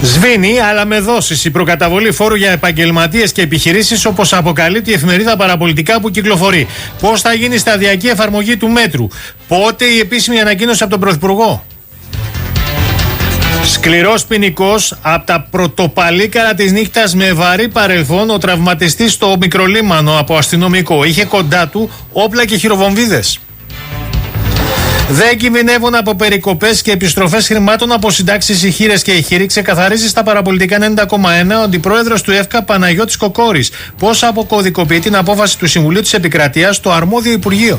Σβήνει, αλλά με δόσεις, η προκαταβολή φόρου για επαγγελματίες και επιχειρήσεις, όπως αποκαλύπτει η εφημερίδα Παραπολιτικά που κυκλοφορεί. Πώς θα γίνει η σταδιακή εφαρμογή του μέτρου, πότε η επίσημη ανακοίνωση από τον Πρωθυπουργό. Σκληρός ποινικός, από τα πρωτοπαλίκαρα της νύχτας με βαρύ παρελθόν, ο τραυματιστής στο Μικρολίμανο από αστυνομικό. Είχε κοντά του όπλα και χειροβομβίδες. Δεν κινδυνεύουν από περικοπές και επιστροφές χρημάτων από συντάξεις οι χήρες και οι χείροι, ξεκαθαρίζει στα Παραπολιτικά 90,1 ο αντιπρόεδρος του ΕΦΚΑ Παναγιώτης Κοκόρης. Πώς αποκωδικοποιεί την απόφαση του Συμβουλίου της Επικρατείας στο αρμόδιο Υπουργείο.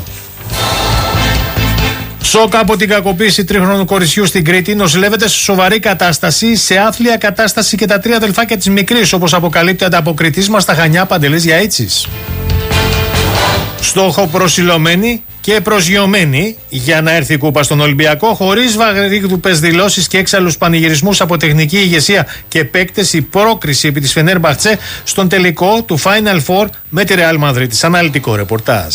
Σοκ από την κακοποίηση τρίχρονου κοριτσιού στην Κρήτη, νοσηλεύεται σε σοβαρή κατάσταση, σε άθλια κατάσταση και τα τρία αδελφάκια της μικρής, όπως αποκαλύπτει ανταποκριτής μας στα Χανιά Παντελής Γιαίτσης. Στόχο προσιλωμένη και προσγειωμένη για να έρθει η κούπα στον Ολυμπιακό, χωρίς βαρύγδουπες δηλώσεις και έξαλλους πανηγυρισμούς από τεχνική ηγεσία και παίκτες, η πρόκριση επί της Φενέρμπαχτσε στον τελικό του Final Four με τη Real Madrid. Αναλυτικό ρεπορτάζ.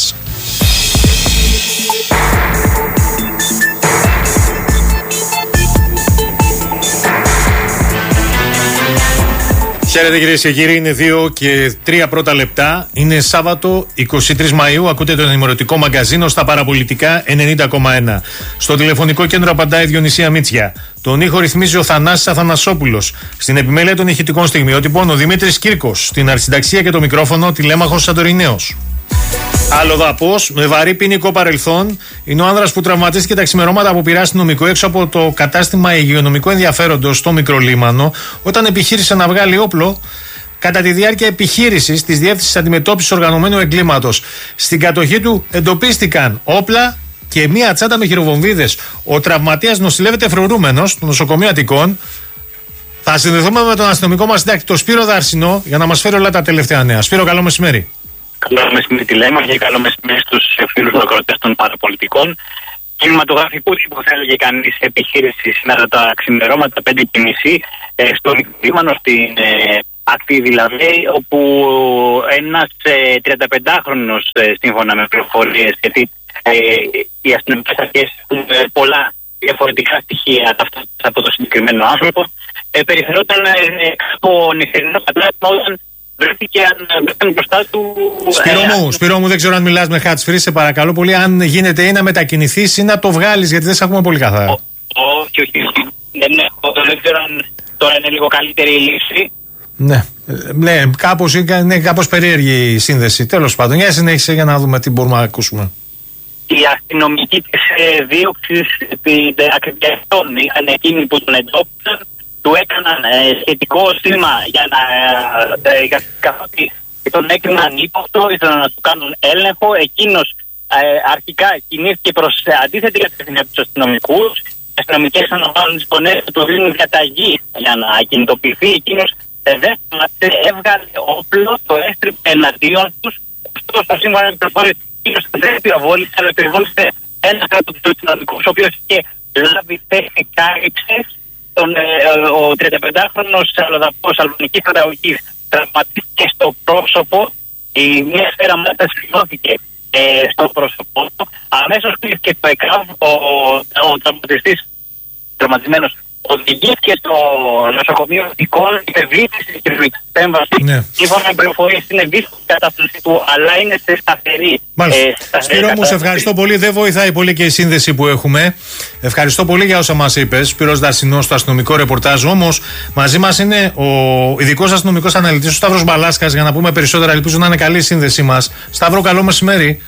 Χαίρετε κυρίες και κύριοι, είναι 2 και 3 πρώτα λεπτά. Είναι Σάββατο 23 Μαΐου. Ακούτε το ενημερωτικό μαγκαζίνο στα Παραπολιτικά 90,1. Στο τηλεφωνικό κέντρο απαντάει η Διονυσία Μίτσια. Τον ήχο ρυθμίζει ο Θανάσης Αθανασόπουλος. Στην επιμέλεια των ηχητικών στιγμιότυπων ο Δημήτρης Κύρκος. Στην αρχισυνταξία και το μικρόφωνο Τηλέμαχος Σαντορινέος. Αλλοδαπός, με βαρύ ποινικό παρελθόν, είναι ο άνδρας που τραυματίστηκε τα ξημερώματα από πειρά αστυνομικό έξω από το κατάστημα υγειονομικού ενδιαφέροντος στο Μικρολίμανο, όταν επιχείρησε να βγάλει όπλο κατά τη διάρκεια επιχείρησης της Διεύθυνσης Αντιμετώπισης Οργανωμένου Εγκλήματος. Στην κατοχή του εντοπίστηκαν όπλα και μία τσάντα με χειροβομβίδες. Ο τραυματίας νοσηλεύεται φρουρούμενος στο νοσοκομείο Αττικών. Θα συνδεθούμε με τον αστυνομικό μας συντάκτη, τον Σπύρο Δαρσινό, για να μας φέρει όλα τα τελευταία νέα. Σπύρο, καλό μεσημέρι. Καλό μεσημέρι Τηλέμαχο και καλό μεσημέρι στους φίλους ακροατές των Παραπολιτικών. Κινηματογραφικού τύπου θα έλεγε κανείς επιχείρηση σήμερα τα ξημερώματα 5:30 στο Μικρολίμανο, στην ακτή δηλαδή, όπου ένας 35χρονος σύμφωνα με πληροφορίες, γιατί οι αστυνομικές αρχές έχουν πολλά διαφορετικά στοιχεία από το συγκεκριμένο άνθρωπο, περιφερόταν από νυχτερινό κατάστημα όταν βρέθηκε μπροστά του. Σπύρο μου, δεν ξέρω αν μιλάς με hands-free, σε παρακαλώ πολύ. Αν γίνεται ή να μετακινηθείς ή να το βγάλεις, γιατί δεν σε ακούμε πολύ καθαρά. Όχι. Δεν ξέρω αν τώρα είναι λίγο καλύτερη η λύση. Ναι, κάπως περίεργη η σύνδεση. Τέλος πάντων, για συνέχισε για να δούμε τι μπορούμε να ακούσουμε. Οι αστυνομικοί της δίωξης ακριβιαστών ήταν εκείνοι που τον εντόπισαν. Του έκαναν σχετικό σήμα για να καθότι τον έκριναν ύποπτο, ήθελαν να του κάνουν έλεγχο. Εκείνος αρχικά κινήθηκε προς αντίθετη κατεύθυνση από τους αστυνομικούς. Οι αστυνομικές αναβάλουν τις φωνές, του δίνουν διαταγή για να κινητοποιηθεί. Εκείνος δεν σταματούσε, έβγαλε όπλο, το έστριπε εναντίον τους. Ωστόσο, σύμφωνα με πληροφορίες, εκείνος δεν πυροβόλησε, αλλά πυροβόλησε ένας από τους αστυνομικούς, ο οποίος είχε λάβει θέση κάλυψης. Ο 35χρονος αλλοδαπός αλβανικής καταγωγής τραυματίστηκε στο πρόσωπο. Μια σφαίρα μάτας φυλώθηκε στο πρόσωπό του. Αμέσως κλείθηκε το ΕΚΑΒ. Ο τραυματισμένος οδηγήθηκε στο νοσοκομείο Αττικών, υπευλήθη στη χειρουργική επέμβαση. Σύμφωνα με πληροφορίες είναι δύσκολη η κατάσταση του, αλλά είναι σε σταθερή. Σπύρο μου, σε ευχαριστώ πολύ. Δεν βοηθάει πολύ και η σύνδεση που έχουμε. Ευχαριστώ πολύ για όσα μας είπες. Σπύρος Δαρσινός στο αστυνομικό ρεπορτάζ. Όμως, μαζί μας είναι ο ειδικός αστυνομικός αναλυτής, ο Σταύρος Μπαλάσκας, για να πούμε περισσότερα. Ελπίζω να είναι καλή η σύνδεσή μας. Σταύρο, καλό μεσημέρι.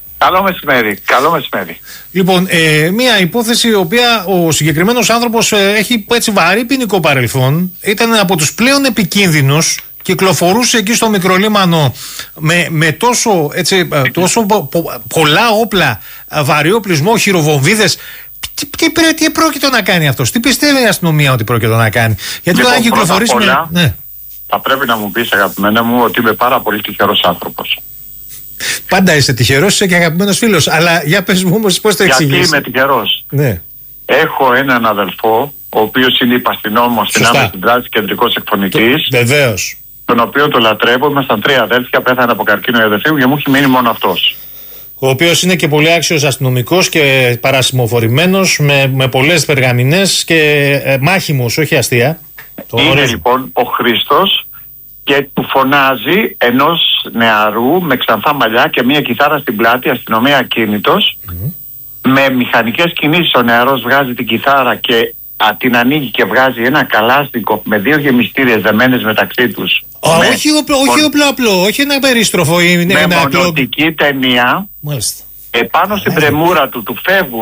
Καλό μεσημέρι. Λοιπόν, μια υπόθεση η οποία ο συγκεκριμένος άνθρωπος έχει έτσι βαρύ ποινικό παρελθόν, ήταν από τους πλέον επικίνδυνους, κυκλοφορούσε εκεί στο Μικρολίμανο με τόσο πολλά όπλα, βαρύ οπλισμό, χειροβομβίδες. Τι πρόκειται να κάνει αυτός, τι πιστεύει η αστυνομία ότι πρόκειται να κάνει? Γιατί όταν κυκλοφορήσει θα πρέπει να μου πεις, αγαπημένα μου, ότι είμαι πάρα πολύ τυχερός άνθρωπος. Πάντα είσαι τυχερός, είσαι και αγαπημένος φίλος. Αλλά για πες μου όμως πώς το εξηγείς. Γιατί είμαι τυχερός? Ναι. Έχω έναν αδελφό, ο οποίος είναι υπαστηνόμος στην άμεση δράση κεντρικός εκφωνητής. Βεβαίως. Τον οποίο το λατρεύω. Ήμασταν 3 αδέλφια, πέθανε από καρκίνο η αδελφή μου και μου έχει μείνει μόνο αυτός. Ο οποίος είναι και πολύ άξιος αστυνομικός και παρασημοφορημένος, με πολλές περγαμηνές και μάχημος, όχι αστεία. Είναι λοιπόν ο Χρήστος και του φωνάζει ενός νεαρού με ξανθά μαλλιά και μία κιθάρα στην πλάτη, αστυνομία ακίνητος. Με μηχανικές κινήσεις ο νεαρός βγάζει την κιθάρα και την ανοίγει και βγάζει ένα καλάστικο με 2 γεμιστήριες δεμένες μεταξύ τους. Όχι απλό, όχι ένα περίστροφο. Με μονοτική ταινία. Μάλιστα. Επάνω στην πρεμούρα του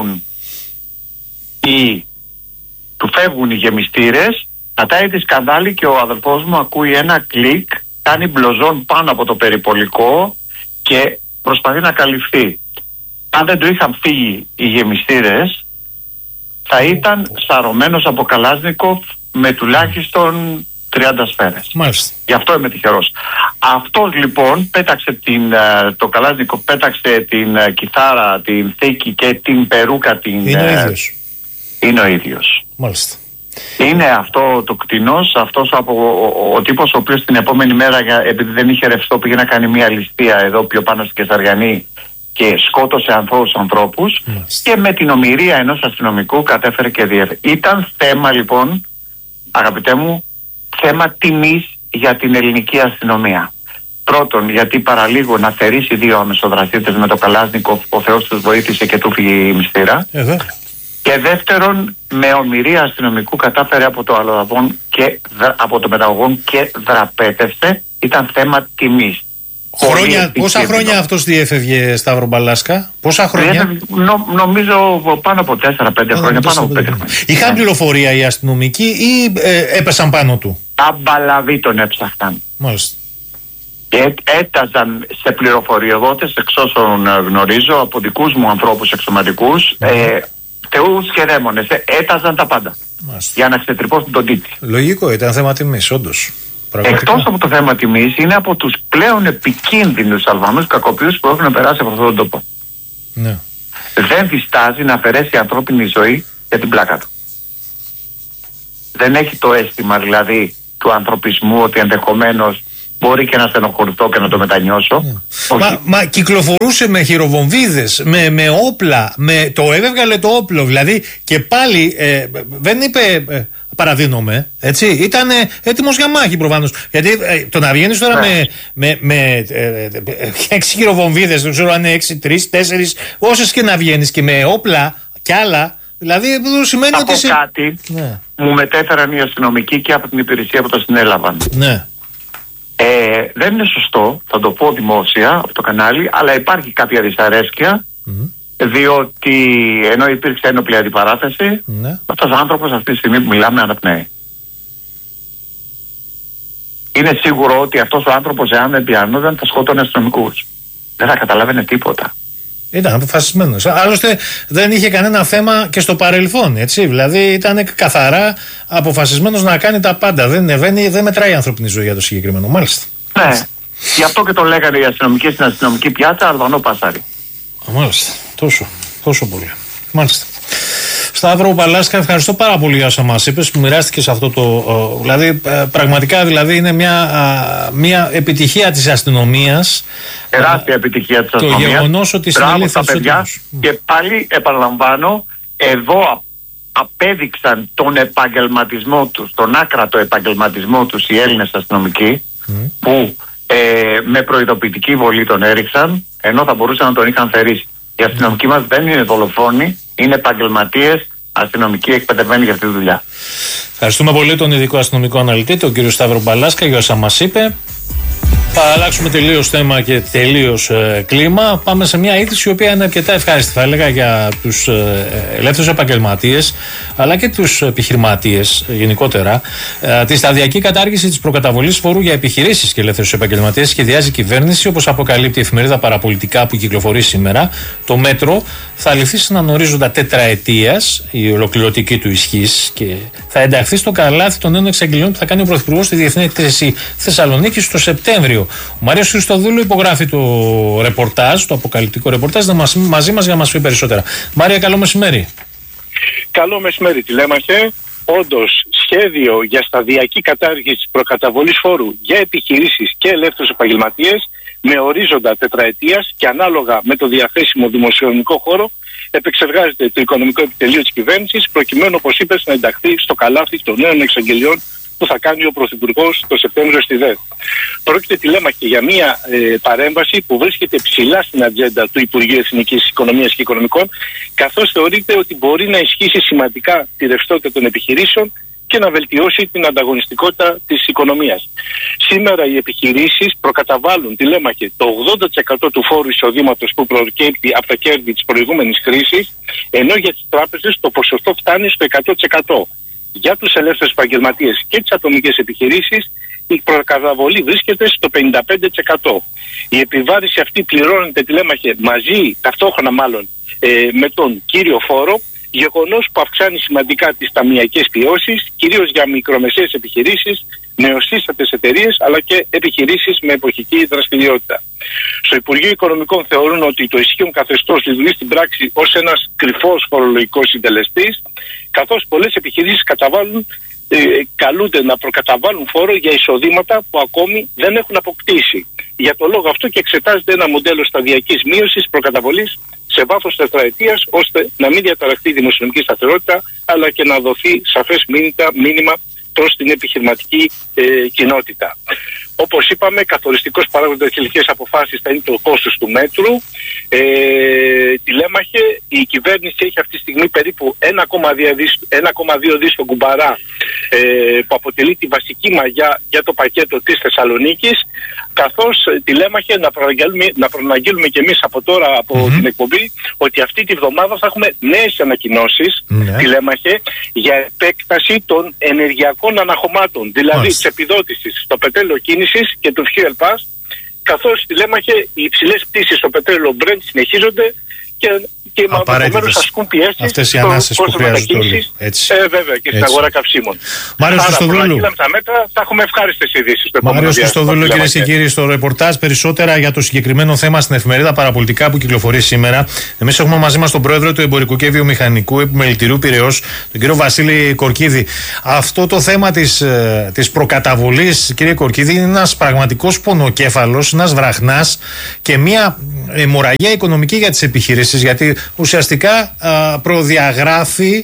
φεύγουν οι γεμιστήρες, πατάει τη σκανδάλη και ο αδελφός μου ακούει ένα κλικ, κάνει μπλοζόν πάνω από το περιπολικό και προσπαθεί να καλυφθεί. Αν δεν του είχαν φύγει οι γεμιστήρες, θα ήταν σαρωμένος από Καλάζνικοφ με τουλάχιστον 30 σφαίρες. Μάλιστα. Γι' αυτό είμαι τυχερός. Αυτός λοιπόν πέταξε το Καλάζνικοφ, πέταξε την κιθάρα, την θήκη και την περούκα. Είναι ο ίδιος. Είναι ο ίδιος. Μάλιστα. Είναι αυτό το κτηνός, αυτός ο τύπος ο οποίος την επόμενη μέρα, επειδή δεν είχε ρευστό, πήγε να κάνει μια ληστεία εδώ πιο πάνω στην Κεσαριανή και σκότωσε ανθρώπους και με την ομηρία ενός αστυνομικού κατέφερε και διέφερε. Ήταν θέμα λοιπόν, αγαπητέ μου, θέμα τιμής για την ελληνική αστυνομία. Πρώτον, γιατί παραλίγο να θερήσει 2 αμεσοδραστήτες με το Καλάζνικοφ, ο Θεός τους βοήθησε και του φύγει η μυστήρα. Και δεύτερον, με ομηρία αστυνομικού κατάφερε από το αλλοδαπών και από το μεταγωγόν και δραπέτευσε. Ήταν θέμα τιμής. Πόσα χρόνια αυτός διέφευγε, Σταύρο Μπαλάσκα? Πόσα χρόνια? Νομίζω πάνω από 4-5 χρόνια. Πάνω από 5 χρόνια. Είχαν πληροφορία οι αστυνομικοί ή έπεσαν πάνω του? Τα μπαλαβή τον έψαχταν. Μάλιστα. Και έταζαν σε πληροφοριοδότες, εξ όσων γνωρίζω, από δικούς μου ανθρώπους εξωματικούς, θεούς και δαίμονες, έταζαν τα πάντα. Μάλιστα. Για να ξετρυπώσουν τον τίτλο. Λογικό, ήταν θέμα τιμής, όντως. Εκτός από το θέμα τιμής, είναι από τους πλέον επικίνδυνους Αλβανούς κακοποιούς που έχουν περάσει από αυτόν τον τόπο. Ναι. Δεν διστάζει να αφαιρέσει ανθρώπινη ζωή για την πλάκα του. Δεν έχει το αίσθημα δηλαδή του ανθρωπισμού ότι ενδεχομένως μπορεί και να στενοχωρηθώ και να το μετανιώσω. Μα κυκλοφορούσε με χειροβομβίδες, με όπλα, το έβγαλε το όπλο δηλαδή και πάλι δεν είπε παραδίνομαι, έτσι, ήταν έτοιμος για μάχη προφανώς. Γιατί το να βγαίνεις τώρα με 6 χειροβομβίδες, δεν ξέρω αν είναι 6, 3, 4, όσες και να βγαίνεις και με όπλα κι άλλα, δηλαδή σημαίνει ότι ότι κάτι μου μετέφεραν οι αστυνομικοί και από την υπηρεσία που το συνέλαβαν. Ναι. Δεν είναι σωστό, θα το πω δημόσια από το κανάλι, αλλά υπάρχει κάποια δυσαρέσκεια, διότι ενώ υπήρξε ένοπλη αντιπαράθεση, αυτός ο άνθρωπος αυτή τη στιγμή που μιλάμε αναπνέει. Είναι σίγουρο ότι αυτός ο άνθρωπος, εάν δεν πιανόταν, θα σκότωνε αστυνομικούς. Δεν θα καταλάβαινε τίποτα. Ήταν αποφασισμένος. Άλλωστε δεν είχε κανένα θέμα και στο παρελθόν, έτσι. Δηλαδή ήταν καθαρά αποφασισμένος να κάνει τα πάντα. Δεν μετράει η ανθρώπινη ζωή για το συγκεκριμένο. Μάλιστα. Ναι. Γι' αυτό και το λέγανε οι αστυνομικοί στην αστυνομική πιάτσα Αλβανό Πασάρι. Μάλιστα. Τόσο πολύ. Μάλιστα. Σταύρο Μπαλάσκα, ευχαριστώ πάρα πολύ για όσα μας είπες, που μοιράστηκες αυτό το. Δηλαδή, πραγματικά δηλαδή είναι μια επιτυχία της αστυνομίας. Τεράστια επιτυχία της αστυνομίας. Το γεγονός ότι συνελήφθησαν τα παιδιά. Και πάλι επαναλαμβάνω, εδώ απέδειξαν τον επαγγελματισμό τους, τον άκρατο επαγγελματισμό τους οι Έλληνες αστυνομικοί, που με προειδοποιητική βολή τον έριξαν, ενώ θα μπορούσαν να τον είχαν θερήσει. Οι αστυνομικοί μας δεν είναι δολοφόνοι, είναι επαγγελματίες αστυνομικοί εκπαιδευμένοι για αυτή τη δουλειά. Ευχαριστούμε πολύ τον ειδικό αστυνομικό αναλυτή, τον κύριο Σταύρο Μπαλάσκα, για όσα μας είπε. Θα αλλάξουμε τελείως θέμα και τελείως κλίμα. Πάμε σε μια είδηση η οποία είναι αρκετά ευχάριστη, θα έλεγα, για τους ελεύθερους επαγγελματίες αλλά και τους επιχειρηματίες γενικότερα. Τη σταδιακή κατάργηση της προκαταβολής φόρου για επιχειρήσεις και ελεύθερους επαγγελματίες σχεδιάζει η κυβέρνηση, όπως αποκαλύπτει η εφημερίδα Παραπολιτικά που κυκλοφορεί σήμερα. Το μέτρο θα ληφθεί σε έναν ορίζοντα τετραετίας, η ολοκληρωτική του ισχύς, και θα ενταχθεί στο καλάθι των νέων εξαγγελιών που θα κάνει ο Πρωθυπουργός στη Διεθνή Έκθεση Θεσσαλονίκη το Σεπτέμβριο. Ο Μάριος Χριστοδούλου υπογράφει το ρεπορτάζ, το αποκαλυπτικό ρεπορτάζ, μαζί μας για να μας πει περισσότερα. Μάρια, καλό μεσημέρι. Καλό μεσημέρι, τηλέμαχε. Όντως, σχέδιο για σταδιακή κατάργηση προκαταβολής φόρου για επιχειρήσεις και ελεύθερους επαγγελματίες με ορίζοντα τετραετίας και ανάλογα με το διαθέσιμο δημοσιονομικό χώρο επεξεργάζεται το Οικονομικό Επιτελείο της Κυβέρνησης, προκειμένου, όπως είπες, να ενταχθεί στο καλάθι των νέων εξαγγελιών που θα κάνει ο Πρωθυπουργός το Σεπτέμβριο στη ΔΕΘ. Πρόκειται, τηλέμαχε, για μια παρέμβαση που βρίσκεται ψηλά στην ατζέντα του Υπουργείου Εθνικής Οικονομίας και Οικονομικών, καθώς θεωρείται ότι μπορεί να ισχύσει σημαντικά τη ρευστότητα των επιχειρήσεων και να βελτιώσει την ανταγωνιστικότητα της οικονομίας. Σήμερα οι επιχειρήσεις προκαταβάλουν, τηλέμαχε, το 80% του φόρου εισοδήματος που προκύπτει από τα κέρδη της προηγούμενης κρίσης, ενώ για τις τράπεζες το ποσοστό φτάνει στο 100%. Για τους ελεύθερους επαγγελματίες και τις ατομικές επιχειρήσεις, η προκαταβολή βρίσκεται στο 55%. Η επιβάρηση αυτή πληρώνεται, τηλέμαχε, μαζί, ταυτόχρονα μάλλον, με τον κύριο φόρο, γεγονός που αυξάνει σημαντικά τις ταμειακές πιώσεις, κυρίως για μικρομεσαίες επιχειρήσεις, νεοσύστατες εταιρείες, αλλά και επιχειρήσεις με εποχική δραστηριότητα. Στο Υπουργείο Οικονομικών θεωρούν ότι το ισχύον καθεστώς λειτουργεί στην πράξη ως ένας κρυφός φορολογικός συντελεστής, καθώς πολλές επιχειρήσεις καλούνται να προκαταβάλουν φόρο για εισοδήματα που ακόμη δεν έχουν αποκτήσει. Για το λόγο αυτό και εξετάζεται ένα μοντέλο σταδιακής μείωσης προκαταβολής σε βάθος τετραετίας, ώστε να μην διαταραχθεί η δημοσιονομική σταθερότητα, αλλά και να δοθεί σαφές μήνυμα προς την επιχειρηματική κοινότητα. Όπως είπαμε, καθοριστικός παράγοντας για τελικές αποφάσεις θα είναι το κόστος του μέτρου. Τηλέμαχε, η κυβέρνηση έχει αυτή τη στιγμή περίπου 1,2 δις στον κουμπαρά, που αποτελεί τη βασική μαγιά για το πακέτο της Θεσσαλονίκης, καθώς, τηλέμαχε, να προαναγγείλουμε και εμείς από τώρα από την εκπομπή ότι αυτή τη βδομάδα θα έχουμε νέες ανακοινώσεις, τηλέμαχε, για επέκταση των ενεργειακών αναχωμάτων, δηλαδή της επιδότησης στο πετρέλαιο κίνησης και του fuel pass, καθώς, τηλέμαχε, οι υψηλές πτήσεις στο πετρέλαιο Brent συνεχίζονται και επομένως ασκούν πιέσεις. Αυτές οι ανάσες που χρειάζονται όλοι. Βέβαια, και στην αγορά καυσίμων. Μάριος Χριστοδούλου. Τα μέτρα, θα έχουμε ευχάριστες ειδήσεις. Μάριος Χριστοδούλου, κυρίες και κύριοι, στο ρεπορτάζ περισσότερα για το συγκεκριμένο θέμα στην εφημερίδα Παραπολιτικά που κυκλοφορεί σήμερα. Εμείς έχουμε μαζί μας τον πρόεδρο του Εμπορικού και Βιομηχανικού Επιμελητηρίου Πειραιώς, τον κύριο Βασίλη Κορκίδη. Αυτό το θέμα της προκαταβολής, κύριε Κορκίδη, είναι ένας πραγματικός πονοκέφαλος, ένας βραχνάς και μια αιμορραγία οικονομική για τις επιχειρήσεις, γιατί ουσιαστικά προδιαγράφει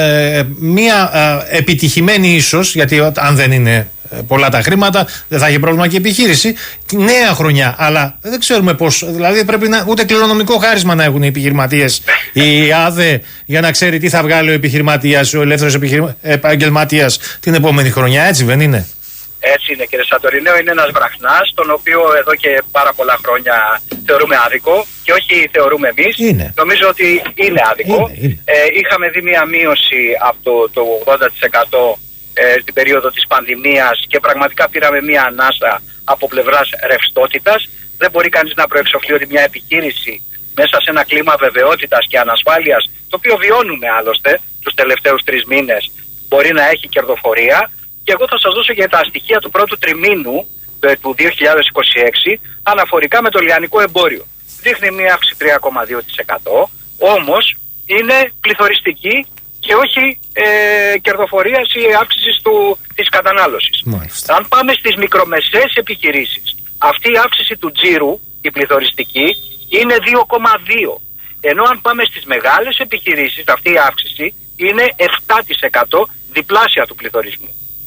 μια επιτυχημένη, ίσως, γιατί αν δεν είναι πολλά τα χρήματα δεν θα έχει πρόβλημα και η επιχείρηση, νέα χρονιά, αλλά δεν ξέρουμε πώς, δηλαδή πρέπει ούτε κληρονομικό χάρισμα να έχουν οι επιχειρηματίες, η ΑΔΕ, για να ξέρει τι θα βγάλει ο επιχειρηματίας, ο ελεύθερος επαγγελματίας την επόμενη χρονιά, έτσι δεν είναι? Έτσι είναι, κύριε Σαντορινέο, είναι ένας βραχνάς, τον οποίο εδώ και πάρα πολλά χρόνια θεωρούμε άδικο, και όχι θεωρούμε εμείς, νομίζω ότι είναι άδικο. Είχαμε δει μια μείωση από το 80% στην περίοδο της πανδημίας και πραγματικά πήραμε μια ανάσα από πλευράς ρευστότητας. Δεν μπορεί κανείς να προεξοφλεί ότι μια επιχείρηση μέσα σε ένα κλίμα βεβαιότητας και ανασφάλειας, το οποίο βιώνουμε άλλωστε τους τελευταίους 3 μήνες, μπορεί να έχει κερδοφορία. Και εγώ θα σας δώσω και τα στοιχεία του πρώτου τριμήνου του 2026 αναφορικά με το λιανικό εμπόριο. Δείχνει μια αύξηση 3,2%, όμως είναι πληθωριστική και όχι κερδοφορίας ή αύξησης της κατανάλωσης. Αν πάμε στις μικρομεσαίες επιχειρήσεις, αυτή η αύξηση του τζίρου, η πληθωριστική, είναι 2,2%. Ενώ αν πάμε στις μεγάλες επιχειρήσεις, αυτή η αύξηση είναι 7%, διπλάσια του πληθωρισμού.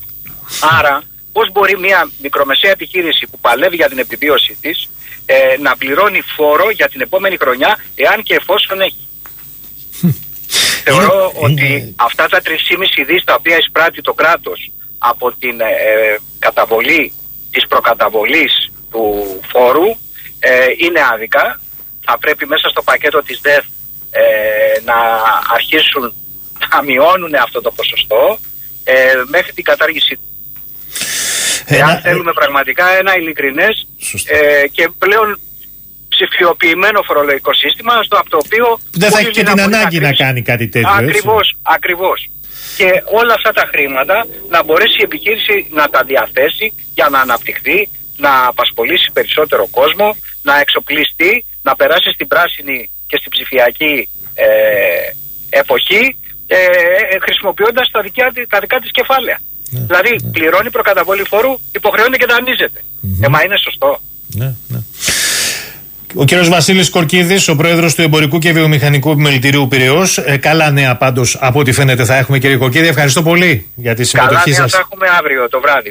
Άρα, πώς μπορεί μια μικρομεσαία επιχείρηση που παλεύει για την επιβίωσή της να πληρώνει φόρο για την επόμενη χρονιά, εάν και εφόσον έχει? Θεωρώ ότι αυτά τα 3,5 δις τα οποία εισπράττει το κράτος από την καταβολή της προκαταβολής του φόρου είναι άδικα. Θα πρέπει μέσα στο πακέτο της ΔΕΘ να αρχίσουν να μειώνουν αυτό το ποσοστό μέχρι την κατάργηση. Εάν θέλουμε πραγματικά ένα ειλικρινές και πλέον ψηφιοποιημένο φορολογικό σύστημα, από το οποίο δεν θα έχει και την ανάγκη να κάνει κάτι τέτοιο. Ακριβώς. Και όλα αυτά τα χρήματα να μπορέσει η επιχείρηση να τα διαθέσει για να αναπτυχθεί, να απασχολήσει περισσότερο κόσμο, να εξοπλιστεί, να περάσει στην πράσινη και στην ψηφιακή εποχή, χρησιμοποιώντας τα δικά της κεφάλαια. Δηλαδή πληρώνει προκαταβολή φόρου, υποχρεώνει και δανείζεται. Μα είναι σωστό? Ο κύριος Βασίλης Κορκίδης, ο πρόεδρος του Εμπορικού και Βιομηχανικού Επιμελητηρίου Πειραιώς. Καλά νέα πάντως από ό,τι φαίνεται θα έχουμε, κύριε Κορκίδη. Ευχαριστώ πολύ για τη συμμετοχή σας. Καλά νέα θα έχουμε αύριο το βράδυ.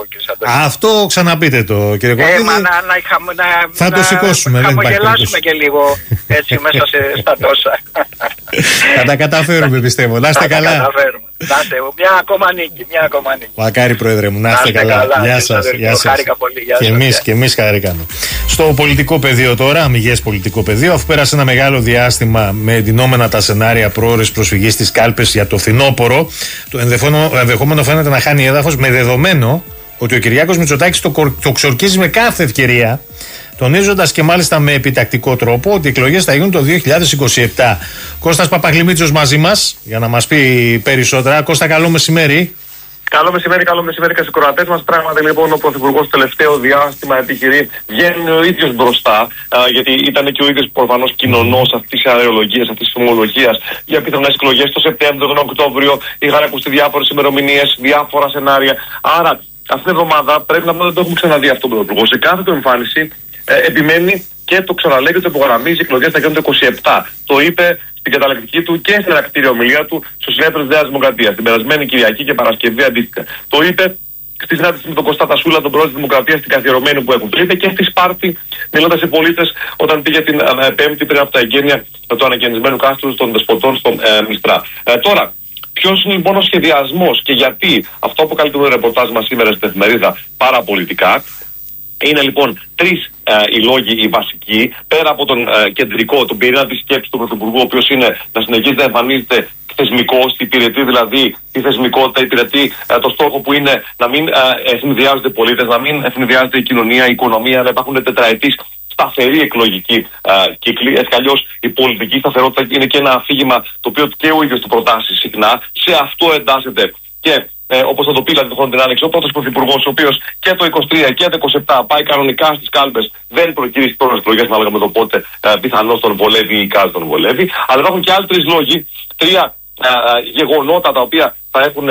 Αυτό ξαναπείτε το, κύριε Κορκίδη. Θα το σηκώσουμε. Να χαμογελάσουμε και λίγο έτσι μέσα στα τόσα. Θα τα καταφέρουμε, πιστεύω. Να είστε καλά. Μια ακόμα νίκη. Μακάρι, πρόεδρε μου, να είστε καλά. Γεια σας. Χάρηκα πολύ. Και εμείς χαρήκαμε. Στο πολιτικό πεδίο τώρα, αμυγές πολιτικό πεδίο, αφού πέρασε ένα μεγάλο διάστημα με εντυνόμενα τα σενάρια πρόορης προσφυγής στις κάλπες για το φθινόπωρο, το ενδεχόμενο φαίνεται να χάνει έδαφος, με δεδομένο ότι ο Κυριάκος Μητσοτάκης το ξορκίζει με κάθε ευκαιρία, τονίζοντας και μάλιστα με επιτακτικό τρόπο ότι οι εκλογές θα γίνουν το 2027. Κώστας Παπαγλημίτσος μαζί μας για να μας πει περισσότερα. Κώστα, καλό μεσημέρι. Καλό μεσημέρι και στους κορατές μας. Πράγματι, λοιπόν, ο Πρωθυπουργός τελευταίο διάστημα επιχειρεί, βγαίνει ο ίδιος μπροστά, γιατί ήταν και ο ίδιος προφανώς κοινωνός αυτής της αερολογίας, αυτής της φημολογίας για πιθανές εκλογές το Σεπτέμβριο, τον Οκτώβριο. Είχαν ακουστεί διάφορες ημερομηνίες, διάφορα σενάρια. Άρα, αυτήν την εβδομάδα πρέπει να πούμε δεν το έχουμε ξαναδεί αυτό το Πρωθυπουργό. Σε κάθε του εμφάνιση επιμένει και το ξαναλέει και το υπογραμμίζει. Οι εκλογές θα γίνουν το 27. Το είπε στην καταληκτική του και στην ανακτήρια ομιλία του στο συνέδριο της Νέας Δημοκρατίας την περασμένη Κυριακή και Παρασκευή αντίστοιχα. Το είπε στη συνάντηση με τον Κωστά Τασούλα, τον πρόεδρο της Δημοκρατίας, στην καθιερωμένη που έχουν. Το είπε και στη Σπάρτη, μιλώντας σε πολίτες όταν πήγε την Πέμπτη πριν από τα εγγένεια του αναγεννησμένου κάστρου των Δεσποτών στο Μιστρά. Τώρα, ποιος είναι λοιπόν ο σχεδιασμός και γιατί αυτό αποκαλεί το ρεπορτάζ μας σήμερα στην εφημερίδα παραπολιτικά. Είναι λοιπόν τρεις οι λόγοι οι βασικοί, πέρα από τον κεντρικό, τον πυρήνα της σκέψης του Πρωθυπουργού, ο οποίος είναι να συνεχίζει να εμφανίζεται θεσμικός, υπηρετεί δηλαδή τη θεσμικότητα, υπηρετεί το στόχο που είναι να μην ευνηδιάζονται οι πολίτες, να μην ευνηδιάζεται η κοινωνία, η οικονομία, να υπάρχουν τετραετής σταθερή εκλογική κύκλη. Έτσι κι αλλιώς η πολιτική σταθερότητα είναι και ένα αφήγημα το οποίο και ο ίδιος το προτάσει συχνά. Σε αυτό εντάσσεται και όπως θα το πει δηλαδή το χρόνο την άνοιξη, ο πρώτος πρωθυπουργός, ο οποίος και το 23 και το 27 πάει κανονικά στις κάλπες, δεν προκυρήσει τώρα εκλογές ανάλογα με το πότε πιθανώς τον βολεύει ή κάζει τον βολεύει. Αλλά υπάρχουν και άλλοι τρεις λόγοι, τρία γεγονότα τα οποία θα έχουν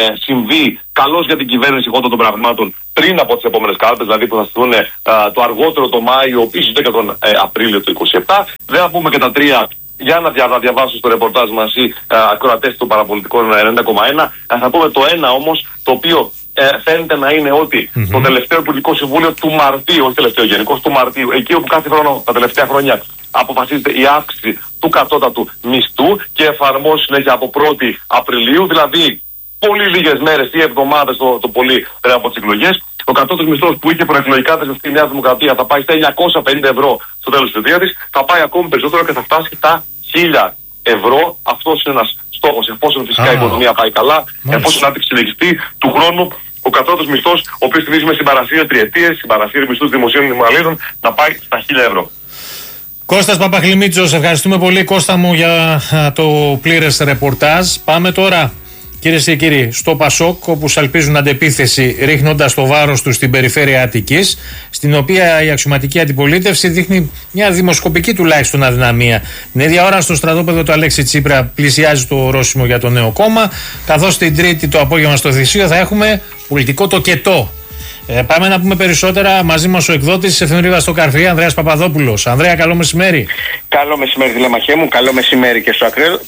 συμβεί καλώς για την κυβέρνηση χώρα των πραγμάτων πριν από τις επόμενες κάλπες, δηλαδή που θα στηθούν το αργότερο το Μάιο, ίσως και τον Απρίλιο του 27. Δεν θα πούμε και τα τρία για να διαβάσω στο ρεπορτάζ μας οι ακροατές των παραπολιτικών 90,1. Θα πούμε το ένα όμως, το οποίο φαίνεται να είναι ότι το τελευταίο Υπουργικό Συμβούλιο του Μαρτίου, όχι τελευταίο γενικός, του Μαρτίου, εκεί όπου κάθε χρόνο τα τελευταία χρόνια αποφασίζεται η αύξηση του κατώτατου μισθού και εφαρμόζει συνέχεια από 1η Απριλίου, δηλαδή πολύ λίγες μέρες ή εβδομάδες το πολύ πριν από τις εκλογές. Ο κατώτατος μισθός που είχε προεκλογικά δεσμευτεί η Νέα Δημοκρατία θα πάει στα 950 ευρώ στο τέλος της θητείας της, θα πάει ακόμη περισσότερο και θα φτάσει τα 1.000 ευρώ. Αυτός είναι ένας στόχος, εφόσον φυσικά η οικονομία πάει καλά, εφόσον η ανάπτυξη συνεχιστεί του χρόνου. Ο κατώτατος μισθός, ο οποίος θυμίζουμε συμπαρασύρει τριετίες, συμπαρασύρει μισθούς δημοσίων υπαλλήλων, να πάει στα 1.000 ευρώ. Κώστας Παπαγλημίτσος, ευχαριστούμε πολύ Κώστα μου για το πλήρες ρεπορτάζ. Πάμε τώρα, κυρίες και κύριοι, στο Πασόκ, όπου σαλπίζουν αντεπίθεση ρίχνοντας το βάρος του στην περιφέρεια Αττικής, στην οποία η αξιωματική αντιπολίτευση δείχνει μια δημοσκοπική τουλάχιστον αδυναμία. Την ίδια ώρα στο στρατόπεδο του Αλέξη Τσίπρα πλησιάζει το ορόσημο για το νέο κόμμα, καθώς την Τρίτη το απόγευμα στο Θησίο θα έχουμε πολιτικό τοκετό. Πάμε να πούμε περισσότερα. Μαζί μας ο εκδότης της εφημερίδας στο Καρφί, Ανδρέας Παπαδόπουλος. Ανδρέα, καλό μεσημέρι. Καλό μεσημέρι, Τηλεμαχέ μου. Καλό μεσημέρι και στους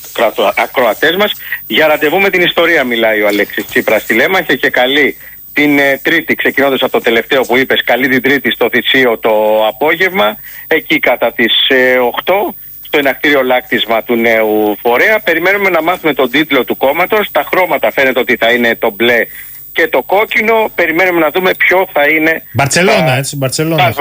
ακροατές μας. Για ραντεβού με την ιστορία μιλάει ο Αλέξης Τσίπρας στη Λέμαχε και καλεί την Τρίτη, ξεκινώντας από το τελευταίο που είπες, καλεί την Τρίτη στο Θησίο το απόγευμα, εκεί κατά τις 8. Στο ενακτήριο λάκτισμα του νέου φορέα. Περιμένουμε να μάθουμε τον τίτλο του κόμματος. Τα χρώματα φαίνεται ότι θα είναι το μπλε και το κόκκινο. Περιμένουμε να δούμε ποιο θα είναι. Μπαρτσελώνα, έτσι. Μπαρτσελώνα,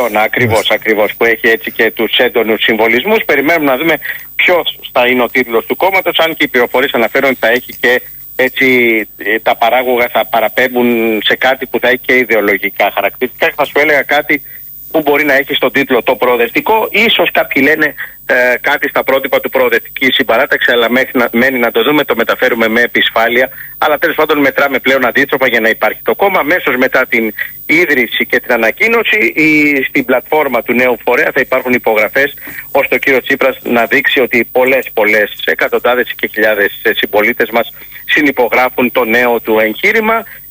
ακριβώς, που έχει έτσι και τους έντονους συμβολισμούς. Περιμένουμε να δούμε ποιος θα είναι ο τίτλος του κόμματος. Αν και οι πληροφορίες αναφέρουν ότι θα έχει και έτσι τα παράγωγα θα παραπέμπουν σε κάτι που θα έχει και ιδεολογικά χαρακτηριστικά. Θα σου έλεγα κάτι που μπορεί να έχει στον τίτλο το προοδευτικό. Ίσως κάποιοι λένε κάτι στα πρότυπα του προοδευτική συμπαράταξη, αλλά μένει να το δούμε, το μεταφέρουμε με επισφάλεια. Αλλά τέλος πάντων μετράμε πλέον αντίστροφα για να υπάρχει το κόμμα. Αμέσως μετά την ίδρυση και την ανακοίνωση, στην πλατφόρμα του νέου φορέα θα υπάρχουν υπογραφές, ώστε ο κύριος Τσίπρας να δείξει ότι πολλές εκατοντάδες και χιλιάδες συμπολίτες μας συνυπογράφουν το νέο του εγχείρημα.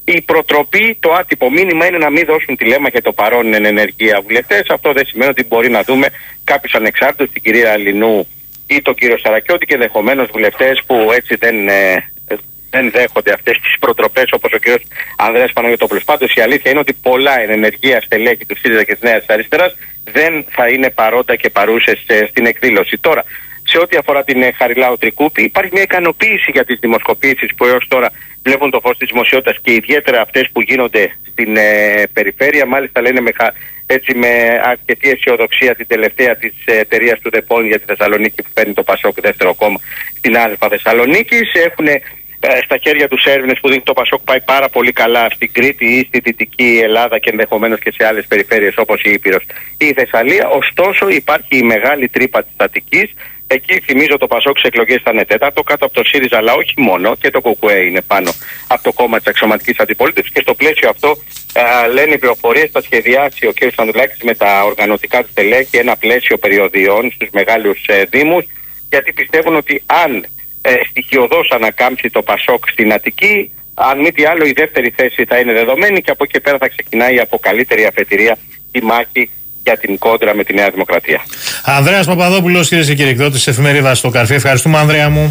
η προτροπή, το άτυπο μήνυμα είναι να μην δώσουν τηλέμα και το παρόν εν ενεργεία βουλευτές. Αυτό δεν σημαίνει ότι μπορεί να δούμε κάποιους ανεξάρτητους, την κυρία Λινού ή τον κύριο Σαρακιώτη και ενδεχομένως βουλευτές που έτσι δεν δέχονται αυτές τις προτροπές, όπως ο κύριος Ανδρέας Παναγιωτόπουλος. Πάντως η αλήθεια είναι ότι πολλά εν ενεργεία στελέχη του ΣΥΡΙΖΑ και της Νέας Αριστεράς δεν θα είναι παρόντα και παρούσες στην εκδήλωση. Τώρα, σε ό,τι αφορά την Χαριλάου Τρικούπη, υπάρχει μια ικανοποίηση για τις δημοσκοπήσεις που έως τώρα βλέπουν το φως της δημοσιότητας και ιδιαίτερα αυτές που γίνονται στην περιφέρεια. Μάλιστα λένε με αρκετή αισιοδοξία την τελευταία της εταιρείας του ΔΕΠΟΝ για τη Θεσσαλονίκη που παίρνει το ΠΑΣΟΚ δεύτερο κόμμα στην Α Θεσσαλονίκης. Έχουν στα χέρια τους έρευνες που δίνει το ΠΑΣΟΚ πάει πάρα πολύ καλά στην Κρήτη ή στη Δυτική Ελλάδα και ενδεχομένως και σε άλλες περιφέρειες όπως η Ήπειρος ή η Θεσσαλία. Ωστόσο υπάρχει η μεγάλη τρύπα της Αττικής. Εκεί θυμίζω το ΠΑΣΟΚ στις εκλογές ήταν τέταρτο κάτω από το ΣΥΡΙΖΑ, αλλά όχι μόνο, και το ΚΚΕ είναι πάνω από το κόμμα της αξιωματικής αντιπολίτευσης. Και στο πλαίσιο αυτό λένε οι πληροφορίες, θα σχεδιάσει ο κ. Σανδουλάκης με τα οργανωτικά του στελέχη ένα πλαίσιο περιοδιών στους μεγάλους δήμους, γιατί πιστεύουν ότι αν στοιχειοδός ανακάμψει το ΠΑΣΟΚ στην Αττική, αν μη τι άλλο η δεύτερη θέση θα είναι δεδομένη και από εκεί πέρα θα ξεκινάει από καλύτερη αφετηρία η μάχη για την κόντρα με τη Νέα Δημοκρατία. Ανδρέας Παπαδόπουλος, κυρίες και κύριοι, εκδότης της εφημερίδας στο Καρφί. Ευχαριστούμε, Ανδρέα μου.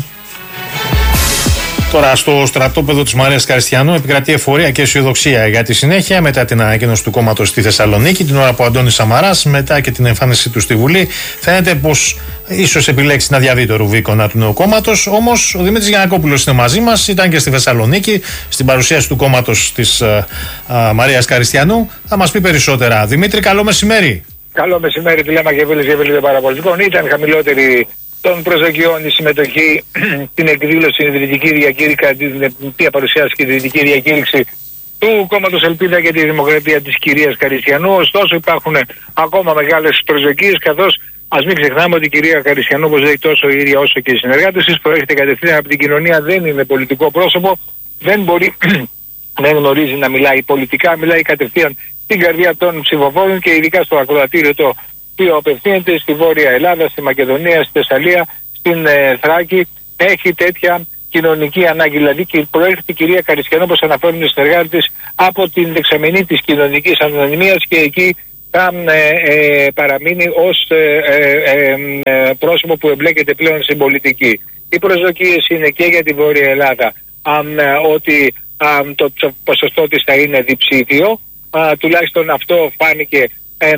Τώρα στο στρατόπεδο της Μαρίας Καριστιανού επικρατεί εφορία και αισιοδοξία για τη συνέχεια μετά την ανακοίνωση του κόμματος στη Θεσσαλονίκη, την ώρα που ο Αντώνης Σαμαράς, μετά και την εμφάνισή του στη Βουλή, φαίνεται πως ίσως επιλέξει να διαβεί το Ρουβίκονα του νέου κόμματος. Όμως ο Δημήτρης Γιαννακόπουλος είναι μαζί μας, ήταν και στη Θεσσαλονίκη στην παρουσίαση του κόμματος της Μαρίας Καριστιανού. Θα μας πει περισσότερα. Δημήτρη, καλό μεσημέρι. Καλό μεσημέρι, τι λέμε και φίλες και φίλοι παραπολιτικών. Ήταν χαμηλότερη των προσδοκιών η συμμετοχή στην εκδήλωση, στην ιδρυτική διακήρυξη, την παρουσιάση και την ιδρυτική διακήρυξη του κόμματος Ελπίδα για τη Δημοκρατία της κυρίας Καριστιανού. Ωστόσο υπάρχουν ακόμα μεγάλες προσδοκίες, καθώς ας μην ξεχνάμε ότι η κυρία Καριστιανού, όπως λέει τόσο η ίδια όσο και οι συνεργάτες της, προέρχεται κατευθείαν από την κοινωνία, δεν είναι πολιτικό πρόσωπο, δεν μπορεί, δεν γνωρίζει να μιλάει πολιτικά, μιλάει κατευθείαν στην καρδιά των ψηφοφόρων και ειδικά στο ακροατήριο το οποίο απευθύνεται στη Βόρεια Ελλάδα, στη Μακεδονία, στη Θεσσαλία, στην Θράκη. Έχει τέτοια κοινωνική ανάγκη. Δηλαδή και προέρχεται η κυρία Καριστιανού, όπως αναφέρουν οι συνεργάτες, από την δεξαμενή της κοινωνικής ανωνυμίας και εκεί θα παραμείνει ως πρόσωπο που εμπλέκεται πλέον στην πολιτική. Οι προσδοκίες είναι και για τη Βόρεια Ελλάδα ότι το ποσοστό της θα είναι διψήφιο. Τουλάχιστον αυτό φάνηκε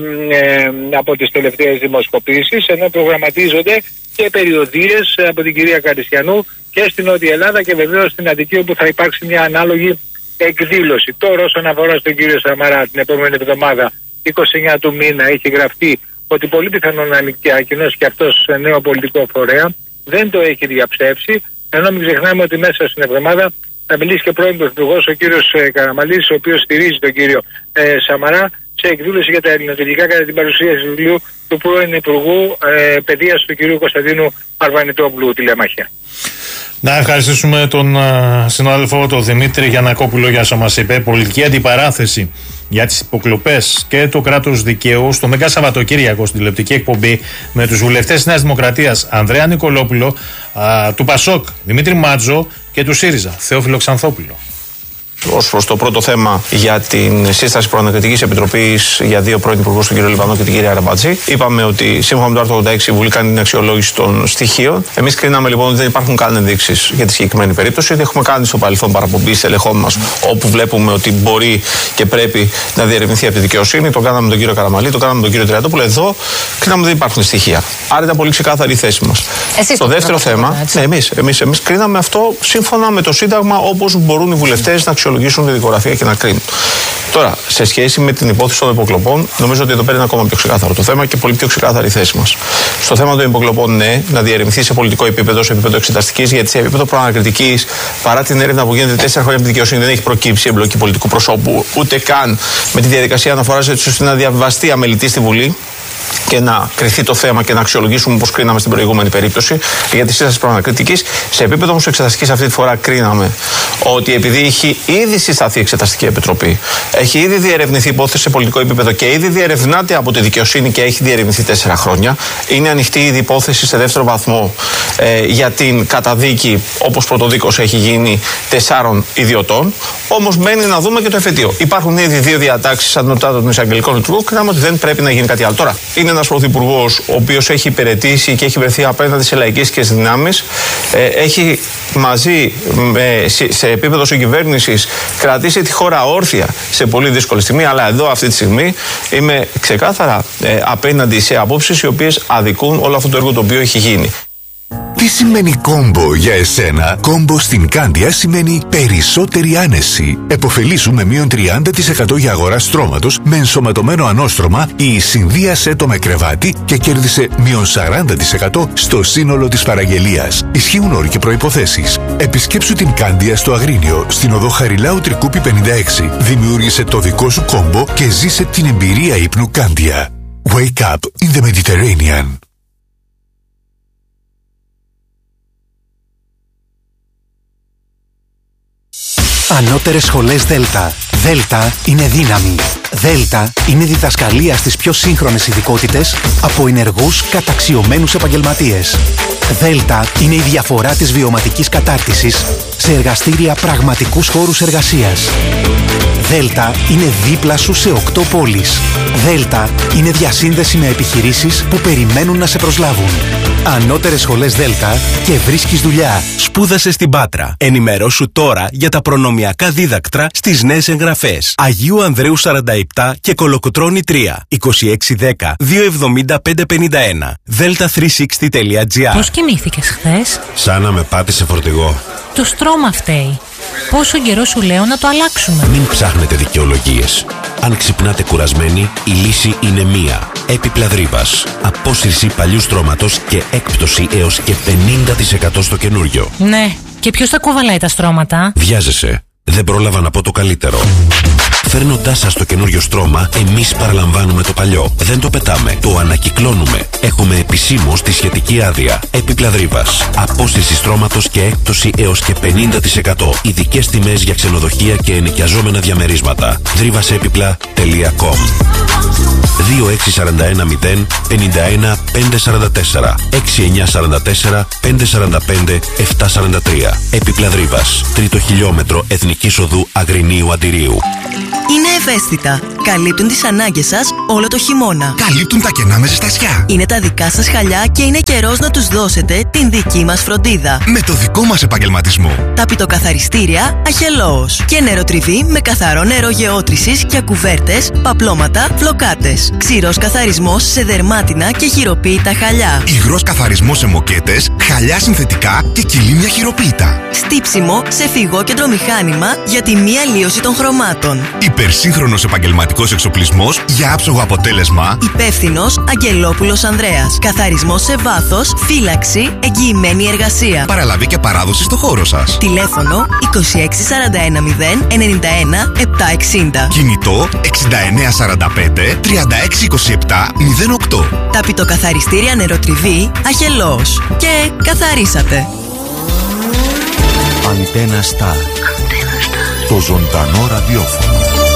από τις τελευταίες δημοσκοπήσεις, ενώ προγραμματίζονται και περιοδίες από την κυρία Καριστιανού και στην Νότια Ελλάδα και βεβαίως στην Αττική, όπου θα υπάρξει μια ανάλογη εκδήλωση. Τώρα όσον αφορά στον κύριο Σαμαρά, την επόμενη εβδομάδα 29 του μήνα έχει γραφτεί ότι πολύ πιθανόν να ανακοινώσει και αυτός σε νέο πολιτικό φορέα, δεν το έχει διαψεύσει, ενώ μην ξεχνάμε ότι μέσα στην εβδομάδα θα μιλήσει και πρώην Πρωθυπουργός ο κύριος Καραμαλής, ο οποίος στηρίζει τον κύριο Σαμαρά σε εκδήλωση για τα ελληνοτουρκικά κατά την παρουσίαση του βιβλίου του πρώην Υπουργού Παιδείας του κυρίου Κωνσταντίνου Αρβανιτόπουλου, τηλεμαχία. Να ευχαριστήσουμε τον συνάδελφο τον Δημήτρη Γιαννακόπουλο για όσα μας είπε. Πολιτική αντιπαράθεση για τις υποκλοπές και το κράτος δικαίου στο Μεγά Σαββατοκύριακο στην τηλεοπτική εκπομπή με τους βουλευτές της Νέας Δημοκρατίας Ανδρέα Νικολόπουλο, του ΠΑΣΟΚ Δημήτρη Μάτζο και του ΣΥΡΙΖΑ Θεόφιλο Ξανθόπουλο. Ως προς το πρώτο θέμα για την σύσταση προανακριτικής επιτροπής για δύο πρώην υπουργούς, τον κύριο Λιβανό και την κυρία Ραμπατζή, είπαμε ότι σύμφωνα με το άρθρο 86 η Βουλή κάνει την αξιολόγηση των στοιχείων. Εμείς κρίναμε λοιπόν ότι δεν υπάρχουν καν ενδείξεις για τη συγκεκριμένη περίπτωση. Ότι έχουμε κάνει στο παρελθόν παραπομπή στελεχών μας όπου βλέπουμε ότι μπορεί και πρέπει να διερευνηθεί από τη δικαιοσύνη. Το κάναμε με τον κύριο Καραμαλή, το κάναμε με τον κύριο Τριαντόπουλο. Εδώ κρίναμε ότι δεν υπάρχουν στοιχεία. Άρα ήταν πολύ ξεκάθαρη η θέση μας. Το δεύτερο θέμα, εμείς κρίναμε αυτό σύμφωνα με το Σύνταγμα, όπως μπορούν οι βουλευτές να αξιολογήσουν τη δικογραφία και να κρίνουν. Τώρα, σε σχέση με την υπόθεση των υποκλοπών, νομίζω ότι εδώ πέρα είναι ακόμα πιο ξεκάθαρο το θέμα και πολύ πιο ξεκάθαρη η θέση μας. Στο θέμα των υποκλοπών, ναι, να διερευνηθεί σε πολιτικό επίπεδο, σε επίπεδο εξεταστικής, γιατί σε επίπεδο προανακριτικής, παρά την έρευνα που γίνεται 4 χρόνια από τη δικαιοσύνη, δεν έχει προκύψει εμπλοκή πολιτικού προσώπου, ούτε καν με τη διαδικασία αναφοράς έτσι ώστε να διαβιβαστεί αμελητή στη Βουλή. και να κριθεί το θέμα και να αξιολογήσουμε όπως κρίναμε στην προηγούμενη περίπτωση για τη σύσταση προανακριτικής. Σε επίπεδο όμως εξεταστικής αυτή τη φορά κρίναμε ότι επειδή έχει ήδη συσταθεί εξεταστική επιτροπή, έχει ήδη διερευνηθεί υπόθεση σε πολιτικό επίπεδο και ήδη διερευνάται από τη δικαιοσύνη και έχει διερευνηθεί 4 χρόνια, είναι ανοιχτή ήδη υπόθεση σε δεύτερο βαθμό για την καταδίκη, όπως πρωτοδίκως έχει γίνει, 4 ιδιωτών. Όμως μένει να δούμε και το εφετείο. Υπάρχουν ήδη 2 διατάξεις αντινοτάτων των εισαγγελικών λειτουργών και κρίναμε ότι δεν πρέπει να γίνει κάτι άλλο. Τώρα, είναι ένας πρωθυπουργός ο οποίος έχει υπηρετήσει και έχει βρεθεί απέναντι σε λαϊκίστικες δυνάμεις, έχει μαζί σε επίπεδο συγκυβέρνησης κρατήσει τη χώρα όρθια σε πολύ δύσκολη στιγμή, αλλά εδώ αυτή τη στιγμή είμαι ξεκάθαρα απέναντι σε απόψεις οι οποίες αδικούν όλο αυτό το έργο το οποίο έχει γίνει. Τι σημαίνει κόμπο για εσένα? Κόμπο στην Κάνδια σημαίνει περισσότερη άνεση. Εποφελήσου με μείον 30% για αγορά στρώματος με ενσωματωμένο ανώστρωμα ή συνδύασέ το με κρεβάτι και κέρδισε μείον 40% στο σύνολο της παραγγελίας. Ισχύουν όροι και προϋποθέσεις. Επισκέψου την Κάνδια στο Αγρίνιο, στην οδό Χαριλάου Τρικούπη 56. Δημιούργησε το δικό σου κόμπο και ζήσε την εμπειρία ύπνου Κάνδια. Wake up in the Mediterranean. Ανώτερες σχολές Δέλτα. Δέλτα είναι δύναμη. Δέλτα είναι διδασκαλία στις πιο σύγχρονες ειδικότητες από ενεργούς καταξιωμένους επαγγελματίες. Δέλτα είναι η διαφορά της βιωματικής κατάρτισης σε εργαστήρια πραγματικούς χώρους εργασίας. Δέλτα είναι δίπλα σου σε 8 πόλεις. Δέλτα είναι διασύνδεση με επιχειρήσεις που περιμένουν να σε προσλάβουν. Ανώτερες σχολές Δέλτα και βρίσκεις δουλειά. Σπούδασε στην Πάτρα. Ενημερώσου τώρα για τα προνομιακά δίδακτρα στις νέες εγγραφές. Αγίου Ανδρέου 47 και Κολοκοτρώνη 3. 2610 270 551. Delta360.gr. Πώς κοιμήθηκες χθες? Σαν να με πάτησε φορτηγό. Το στρώμα φταίει. Πόσο καιρό σου λέω να το αλλάξουμε? Μην ψάχνετε δικαιολογίες. Αν ξυπνάτε κουρασμένοι, η λύση είναι μία. Έπιπλα Δρύβας. Απόσυρση παλιού στρώματος και έκπτωση έως και 50% στο καινούριο. Ναι, και ποιος θα κουβαλάει τα στρώματα? Βιάζεσαι. Δεν πρόλαβα να πω το καλύτερο. Φέρνοντάς σας το καινούριο στρώμα, εμείς παραλαμβάνουμε το παλιό. Δεν το πετάμε, το ανακυκλώνουμε. Έχουμε επισήμως τη σχετική άδεια. Έπιπλα Δρύβας. Απόσυρση στρώματος και έκπτωση έως και 50%. Ειδικές τιμές για ξενοδοχεία και ενοικιαζόμενα διαμερίσματα. Δρύβασέπιπλα.com 2641 051 544 6944 545 743. Έπιπλα Δρύβας. 3ο χιλιόμετρο Εθνικής Οδού Αγρινίου Αντιρίου. Είναι ευαίσθητα. Καλύπτουν τις ανάγκες σας όλο το χειμώνα. Καλύπτουν τα κενά με ζεστασιά. Είναι τα δικά σας χαλιά και είναι καιρός να τους δώσετε την δική μας φροντίδα. Με το δικό μας επαγγελματισμό. Τα πιτοκαθαριστήρια Αχελώος. Και νεροτριβή με καθαρό νερό γεώτρησης για κουβέρτες, παπλώματα, φλοκάτες. Ξηρός καθαρισμός σε δερμάτινα και χειροποίητα χαλιά. Υγρός καθαρισμός σε μοκέτες, χαλιά συνθετικά και κυλίμια χειροποίητα. Στύψιμο σε φυγόκεντρο μηχάνημα για τη μη αλλίωση των χρωμάτων. Υπερσύγχρονος επαγγελματικός εξοπλισμός για άψογο αποτέλεσμα. Υπεύθυνος Αγγελόπουλος Ανδρέας. Καθαρισμός σε βάθος, φύλαξη, εγγυημένη εργασία. Παραλαβή και παράδοση στο χώρο σας. Τηλέφωνο 2641 091 760. Κινητό 6945 3627 08. Τα πιτοκαθαριστήρια Νεροτριβή Αχελώος. Και καθαρίσατε. Αντένα Σταρ. Το ζωντανό ραδιόφωνο.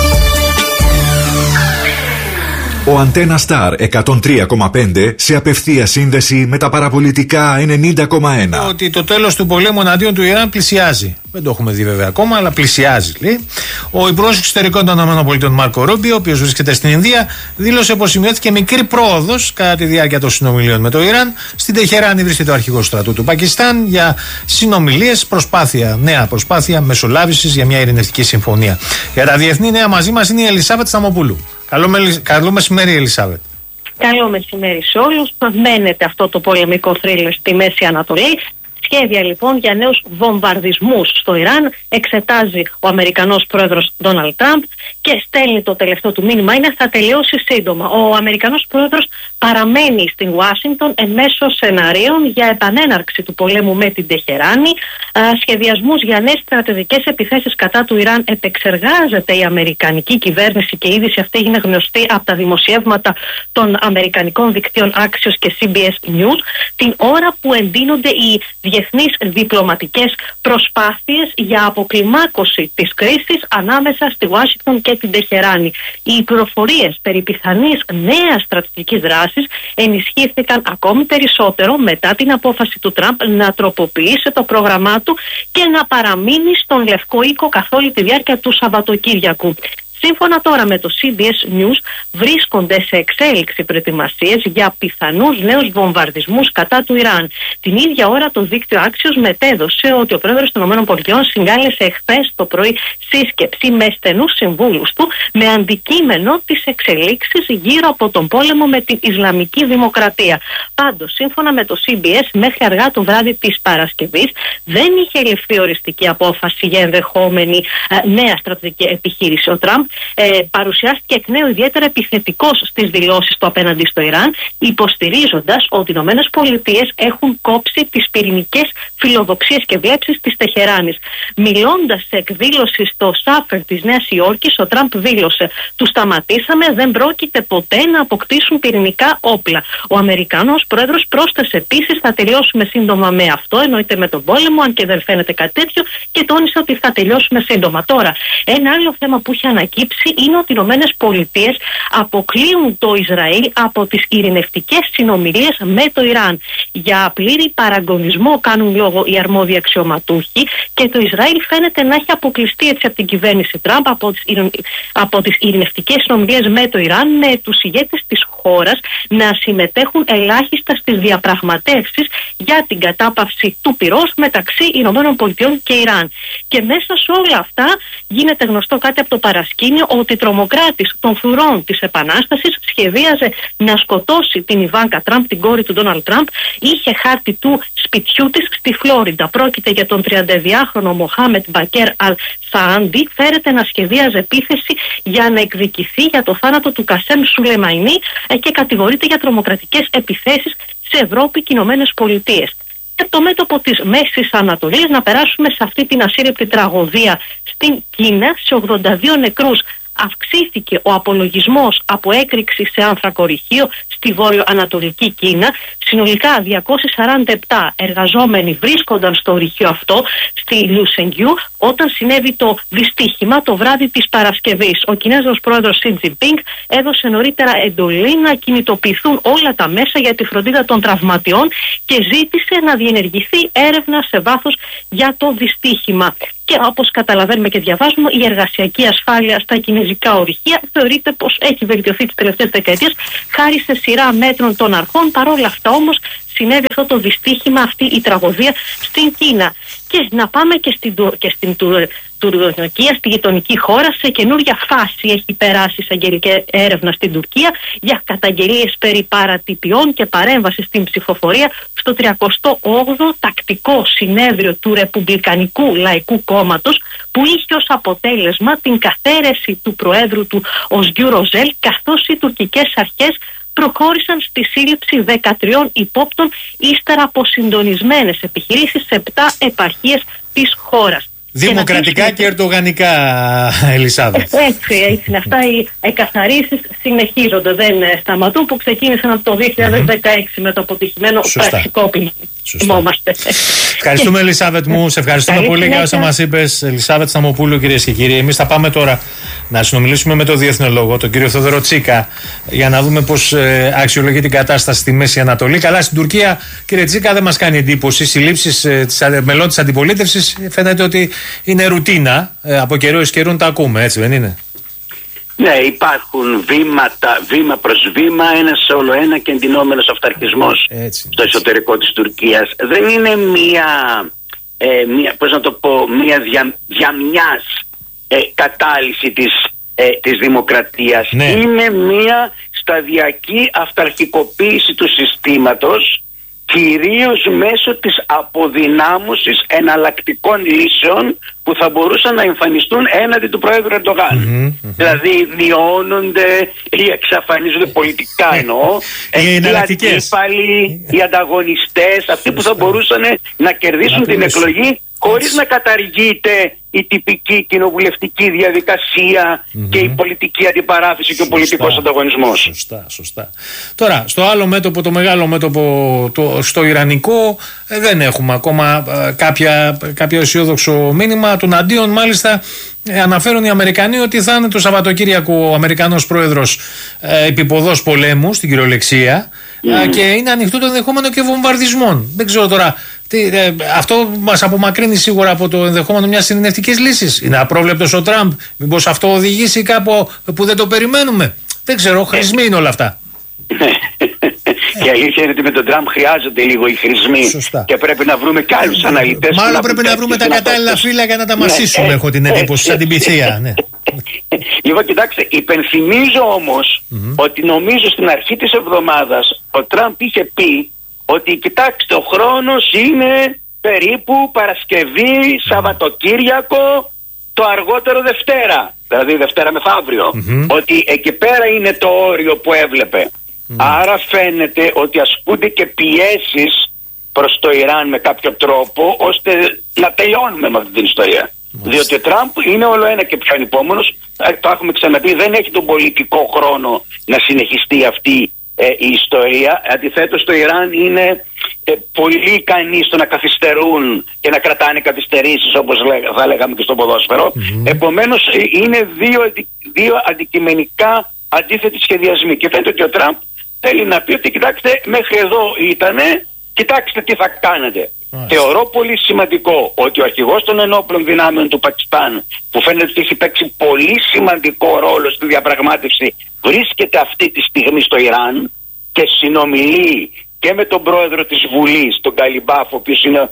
Ο Αντένα Σταρ 103,5 σε απευθεία σύνδεση με τα παραπολιτικά 90,1. Ότι το τέλος του πολέμου εναντίον του Ιράν πλησιάζει. Δεν το έχουμε δει βέβαια ακόμα, αλλά πλησιάζει, λέει. Ο Υπουργός Εξωτερικών των ΗΠΑ, Μάρκο Ρούμπιο, ο οποίος βρίσκεται στην Ινδία, δήλωσε πως σημειώθηκε μικρή πρόοδος κατά τη διάρκεια των συνομιλίων με το Ιράν. Στην Τεχεράνη βρίσκεται ο αρχηγός στρατού του Πακιστάν για συνομιλίες, νέα προσπάθεια μεσολάβησης για μια ειρηνευτική συμφωνία. Για τα διεθνή νέα μαζί μας είναι η Ελισάβετ Σταμοπούλου. Καλό μεσημέρι, Ελισάβετ. Καλό μεσημέρι σε όλους. Μένεται αυτό το πολεμικό θρύλερ στη Μέση Ανατολή. Σχέδια λοιπόν για νέους βομβαρδισμούς στο Ιράν εξετάζει ο Αμερικανός πρόεδρος Ντόναλντ Τραμπ και στέλνει το τελευταίο του μήνυμα, είναι θα τελειώσει σύντομα. Ο Αμερικανός πρόεδρος παραμένει στην Ουάσιγκτον εν μέσω σεναρίων για επανέναρξη του πολέμου με την Τεχεράνη. Σχεδιασμούς για νέες στρατιωτικές επιθέσεις κατά του Ιράν επεξεργάζεται η Αμερικανική κυβέρνηση και η είδηση αυτή έγινε γνωστή από τα δημοσιεύματα των Αμερικανικών δικτύων Axios και CBS News, την ώρα που εντείνονται οι διεθνείς διπλωματικές προσπάθειες για αποκλιμάκωση της κρίσης ανάμεσα στη Ουάσιγκτον και την Τεχεράνη. Οι πληροφορίες περί πιθανής νέας στρατιωτικής δράσης ενισχύθηκαν ακόμη περισσότερο μετά την απόφαση του Τραμπ να τροποποιήσει το πρόγραμμά του και να παραμείνει στον Λευκό Οίκο καθ' όλη τη διάρκεια του Σαββατοκύριακου. Σύμφωνα τώρα με το CBS News, βρίσκονται σε εξέλιξη προετοιμασίες για πιθανούς νέους βομβαρδισμούς κατά του Ιράν. Την ίδια ώρα το δίκτυο Axios μετέδωσε ότι ο πρόεδρος των ΗΠΑ συγκάλεσε χθες το πρωί σύσκεψη με στενούς συμβούλους του με αντικείμενο τις εξελίξεις γύρω από τον πόλεμο με την Ισλαμική Δημοκρατία. Πάντως, σύμφωνα με το CBS, μέχρι αργά το βράδυ της Παρασκευής δεν είχε ληφθεί οριστική απόφαση για ενδεχόμενη νέα στρατιωτική επιχείρηση. Ο Τραμπ παρουσιάστηκε εκ νέου ιδιαίτερα επιθετικός στις δηλώσεις του απέναντι στο Ιράν, υποστηρίζοντας ότι οι ΗΠΑ έχουν κόψει τις πυρηνικές φιλοδοξίες και βλέψεις της Τεχεράνης. Μιλώντας σε εκδήλωση στο Σάφερ της Νέας Υόρκης, ο Τραμπ δήλωσε: «Τους σταματήσαμε, δεν πρόκειται ποτέ να αποκτήσουν πυρηνικά όπλα». Ο Αμερικανός πρόεδρος πρόσθεσε επίσης: «Θα τελειώσουμε σύντομα με αυτό», εννοείται με τον πόλεμο, αν και δεν φαίνεται κάτι τέτοιο, και τόνισε ότι θα τελειώσουμε σύντομα. Τώρα, ένα άλλο θέμα που έχει ανακύψει είναι ότι οι ΗΠΑ αποκλείουν το Ισραήλ από τις ειρηνευτικές συνομιλίες με το Ιράν. Για πλήρη παραγωνισμό κάνουν λόγο οι αρμόδιοι αξιωματούχοι και το Ισραήλ φαίνεται να έχει αποκλειστεί έτσι από την κυβέρνηση Τραμπ από τις ειρηνευτικές συνομιλίες με το Ιράν, με τους ηγέτες της χώρας να συμμετέχουν ελάχιστα στις διαπραγματεύσεις για την κατάπαυση του πυρός μεταξύ ΗΠΑ και Ιράν. Και μέσα σε όλα αυτά γίνεται γνωστό κάτι από το παρασκήνιο, ότι τρομοκράτης των φρουρών της Επανάστασης σχεδίαζε να σκοτώσει την Ιβάνκα Τραμπ, την κόρη του Ντόναλντ Τραμπ, είχε χάρτη του σπιτιού της στη Φλόριντα. Πρόκειται για τον 32χρονο Μοχάμετ Μπακέρ Αλ Σαάντι, φέρεται να σχεδίαζε επίθεση για να εκδικηθεί για το θάνατο του Κασέμ Σουλεμαϊνί και κατηγορείται για τρομοκρατικές επιθέσεις σε Ευρώπη και Ηνωμένες Πολιτείες. Και το μέτωπο της Μέσης Ανατολής, να περάσουμε σε αυτή την ασύρρηπτη τραγωδία στην Κίνα, σε 82 νεκρούς. Αυξήθηκε ο απολογισμός από έκρηξη σε άνθρακο-ρηχείο στη βόρειο-ανατολική Κίνα. Συνολικά 247 εργαζόμενοι βρίσκονταν στο ρηχείο αυτό, στη Λιουσενγκιού, όταν συνέβη το δυστύχημα το βράδυ της Παρασκευής. Ο Κινέζος πρόεδρος Σι Τζινπίνγκ έδωσε νωρίτερα εντολή να κινητοποιηθούν όλα τα μέσα για τη φροντίδα των τραυματιών και ζήτησε να διενεργηθεί έρευνα σε βάθος για το δυστύχημα. Και όπως καταλαβαίνουμε και διαβάζουμε, η εργασιακή ασφάλεια στα κινέζικα ορυχεία θεωρείται πως έχει βελτιωθεί τις τελευταίες δεκαετίες χάρη σε σειρά μέτρων των αρχών. Παρόλα αυτά όμως συνέβη αυτό το δυστύχημα, αυτή η τραγωδία στην Κίνα. Και να πάμε και στην Τουρκία, στη γειτονική χώρα, σε καινούρια φάση έχει περάσει εισαγγελική έρευνα στην Τουρκία για καταγγελίες περί παρατυπιών και παρέμβαση στην ψηφοφορία στο 38ο τακτικό συνέδριο του Ρεπουμπλικανικού Λαϊκού Κόμματος, που είχε ως αποτέλεσμα την καθαίρεση του Προέδρου του Οσγιού Ροζέλ, καθώς οι τουρκικές αρχές προχώρησαν στη σύλληψη 13 υπόπτων ύστερα από συντονισμένες επιχειρήσεις σε 7 επαρχίες της χώρας. Δημοκρατικά και ερντογανικά, Ελισάβετ. Έτσι είναι. Αυτά οι εκαθαρίσεις συνεχίζονται, δεν σταματούν, που ξεκίνησαν από το 2016 με το αποτυχημένο πραξικόπημα. Ευχαριστούμε, Ελισάβετ μου. Σε ευχαριστούμε πολύ για όσα μας είπες, Ελισάβετ Σταμοπούλου, κυρίες και κύριοι. Εμείς θα πάμε τώρα να συνομιλήσουμε με τον διεθνολόγο, τον κύριο Θόδωρο Τσίκα, για να δούμε πώς αξιολογεί την κατάσταση στη Μέση Ανατολή. Καλά, στην Τουρκία, κύριε Τσίκα, δεν μας κάνει εντύπωση. Οι συλλήψεις μελών της αντιπολίτευσης φαίνεται ότι είναι ρουτίνα. Από καιρό εις καιρούν τα ακούμε, έτσι δεν είναι? Ναι, υπάρχουν βήμα προς βήμα, ένας όλο ένα και εντυνόμενος αυταρχισμός στο εσωτερικό της Τουρκίας. Δεν είναι μία διαμιάς κατάλυση της δημοκρατίας. Ναι. Είναι μία σταδιακή αυταρχικοποίηση του συστήματος κυρίως μέσω της αποδυνάμωσης εναλλακτικών λύσεων που θα μπορούσαν να εμφανιστούν έναντι του Πρόεδρου Ερντογάν. Δηλαδή μειώνονται ή εξαφανίζονται πολιτικά εννοώ οι αντίπαλοι, οι ανταγωνιστές, αυτοί που θα μπορούσαν να κερδίσουν την εκλογή χωρίς να καταργείται η τυπική κοινοβουλευτική διαδικασία και η πολιτική αντιπαράθεση και ο πολιτικός ανταγωνισμός. Σωστά. Τώρα, στο άλλο μέτωπο, το μεγάλο μέτωπο, στο Ιρανικό, δεν έχουμε ακόμα κάποιο αισιόδοξο μήνυμα. Των αντίον, μάλιστα, αναφέρουν οι Αμερικανοί ότι θα είναι το Σαββατοκύριακο ο Αμερικανός πρόεδρος επιποδός πολέμου, στην κυριολεξία, και είναι ανοιχτό το ενδεχόμενο και βομβαρδισμών. Δεν ξέρω τώρα. Αυτό μας απομακρύνει σίγουρα από το ενδεχόμενο μιας συνενευτικής λύσης. Είναι απρόβλεπτος ο Τραμπ. Μήπως αυτό οδηγήσει κάπου που δεν το περιμένουμε. Δεν ξέρω, χρησμοί είναι όλα αυτά. Και η αλήθεια είναι ότι με τον Τραμπ χρειάζονται λίγο οι χρησμοί. Και πρέπει να βρούμε και άλλους αναλυτές. Μάλλον πρέπει να βρούμε τα κατάλληλα φύλλα για να τα μασίσουμε, έχω την εντύπωση, σαν την πυθία. Λοιπόν, κοιτάξτε, υπενθυμίζω όμως ότι νομίζω στην αρχή της εβδομάδας ο Τραμπ είχε πει ότι κοιτάξτε, ο χρόνος είναι περίπου Παρασκευή, Σαββατοκύριακο, το αργότερο Δευτέρα, δηλαδή Δευτέρα μεθαύριο, ότι εκεί πέρα είναι το όριο που έβλεπε. Άρα φαίνεται ότι ασκούνται και πιέσεις προς το Ιράν με κάποιο τρόπο ώστε να τελειώνουμε με αυτή την ιστορία. Διότι ο Τραμπ είναι όλο ένα και πιο ανυπόμονος, το έχουμε ξαναπεί, δεν έχει τον πολιτικό χρόνο να συνεχιστεί αυτή η ιστορία. Αντιθέτως το Ιράν είναι πολύ ικανοί στο να καθυστερούν και να κρατάνε καθυστερήσεις, όπως θα λέγαμε και στο ποδόσφαιρο. Επομένως είναι δύο αντικειμενικά αντίθετοι σχεδιασμοί και φαίνεται ότι ο Τραμπ θέλει να πει ότι κοιτάξτε, μέχρι εδώ ήτανε, κοιτάξτε τι θα κάνετε. Θεωρώ πολύ σημαντικό ότι ο αρχηγός των ενόπλων δυνάμεων του Πακιστάν, που φαίνεται ότι έχει παίξει πολύ σημαντικό ρόλο στη διαπραγμάτευση, βρίσκεται αυτή τη στιγμή στο Ιράν και συνομιλεί και με τον πρόεδρο της Βουλής, τον Καλιμπάφ, ο οποίος είναι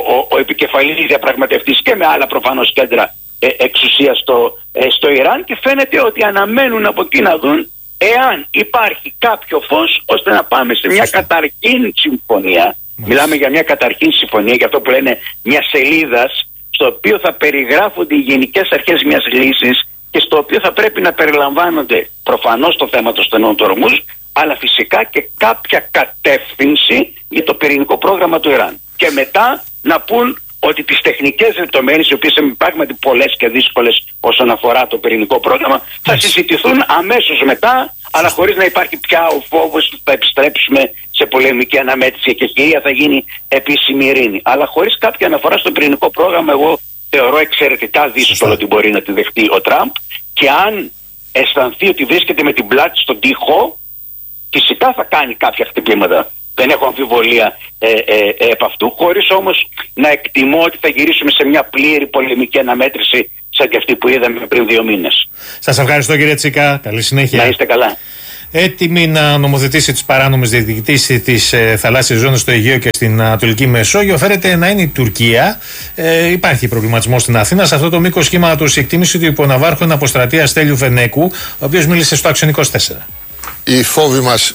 ο επικεφαλής διαπραγματευτής, και με άλλα προφανώς κέντρα εξουσίας στο Ιράν, και φαίνεται ότι αναμένουν από εκεί να δουν εάν υπάρχει κάποιο φως ώστε να πάμε σε μια καταρχήν συμφωνία. Μιλάμε για μια καταρχήν συμφωνία, για αυτό που λένε μια σελίδας, στο οποίο θα περιγράφονται οι γενικές αρχές μιας λύσης και στο οποίο θα πρέπει να περιλαμβάνονται προφανώς το θέμα των στενών του Ορμούζ, αλλά φυσικά και κάποια κατεύθυνση για το πυρηνικό πρόγραμμα του Ιράν. Και μετά να πούν ότι τις τεχνικές λεπτομέρειες, οι οποίες είναι πράγματι πολλές και δύσκολες όσον αφορά το πυρηνικό πρόγραμμα, θα συζητηθούν αμέσως μετά, αλλά χωρίς να υπάρχει πια ο φόβος ότι θα επιστρέψουμε σε πολεμική αναμέτρηση και χειρία θα γίνει επίσημη ειρήνη. Αλλά χωρίς κάποια αναφορά στο πυρηνικό πρόγραμμα, εγώ θεωρώ εξαιρετικά δύσκολο ότι μπορεί να τη δεχτεί ο Τραμπ, και αν αισθανθεί ότι βρίσκεται με την πλάτη στον τοίχο, φυσικά θα κάνει κάποια χτυπήματα. Δεν έχω αμφιβολία επ' αυτού, χωρίς όμως να εκτιμώ ότι θα γυρίσουμε σε μια πλήρη πολεμική αναμέτρηση σαν και αυτή που είδαμε πριν 2 μήνες. Σας ευχαριστώ, κύριε Τσίκα. Καλή συνέχεια. Να είστε καλά. Έτοιμη να νομοθετήσει τις παράνομες διεκδικήσεις της θαλάσσιας ζώνης στο Αιγαίο και στην Ανατολική Μεσόγειο φέρεται να είναι η Τουρκία. Υπάρχει προβληματισμό στην Αθήνα. Σε αυτό το μήκος κύματος η εκτίμηση του υποναβάρχου αποστρατεία Στέλιου Φενέκου, ο οποίος μίλησε στο Action 24. Οι φόβοι μας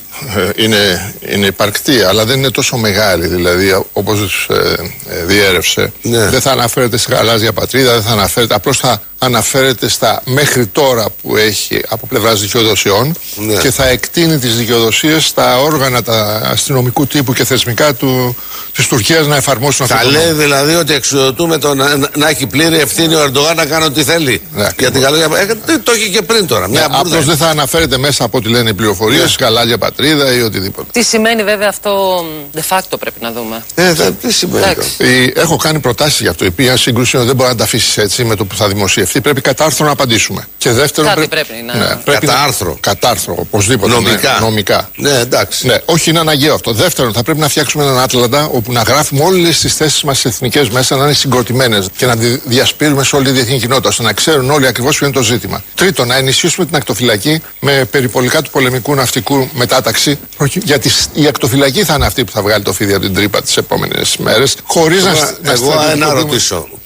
είναι υπαρκτοί, αλλά δεν είναι τόσο μεγάλοι. Δηλαδή, όπως διέρευσε, δεν θα αναφέρεται στη γαλάζια πατρίδα, δεν θα αναφέρεται, απλώς θα αναφέρεται στα μέχρι τώρα που έχει από πλευράς δικαιοδοσιών και θα εκτείνει τις δικαιοδοσίες στα όργανα τα αστυνομικού τύπου και θεσμικά της Τουρκίας να εφαρμόσουν αυτό. Θα λέει δηλαδή ότι εξοδοτούμε τον να έχει πλήρη ευθύνη ο Ερντογάν να κάνει ό,τι θέλει. Για την γαλάζια πατρίδα. Το έχει και πριν τώρα. Απλώς δεν θα αναφέρεται μέσα από ό,τι λένε οι πληροφορίες, γαλάζια πατρίδα ή οτιδήποτε. Τι σημαίνει βέβαια αυτό de facto, πρέπει να δούμε. Τι σημαίνει αυτό. Έχω κάνει προτάσεις γι' αυτό. Η σύγκρουση δεν μπορεί να τα αφήσει έτσι με το που θα δημοσιευτεί. Πρέπει κατά άρθρο να απαντήσουμε. Και δεύτερον. Πρέπει να. Κατά άρθρο. Κατά άρθρο, οπωσδήποτε. Νομικά. Ναι, εντάξει. Ναι, όχι, είναι αναγκαίο αυτό. Δεύτερον, θα πρέπει να φτιάξουμε έναν Άτλαντα όπου να γράφουμε όλες τις θέσεις μας στις εθνικές μέσα να είναι συγκροτημένες και να τη διασπείρουμε σε όλη τη διεθνή κοινότητα, ώστε να ξέρουν όλοι ακριβώς ποιο είναι το ζήτημα. Τρίτον, να ενισχύσουμε την ακτοφυλακή με περιπολικά του πολεμικού ναυτικού μετάταξη. Γιατί η ακτοφυλακή θα είναι αυτή που θα βγάλει το φίδι από την τρύπα τις επόμενες μέρες. Χωρίς να. Εγώ να ρωτήσω.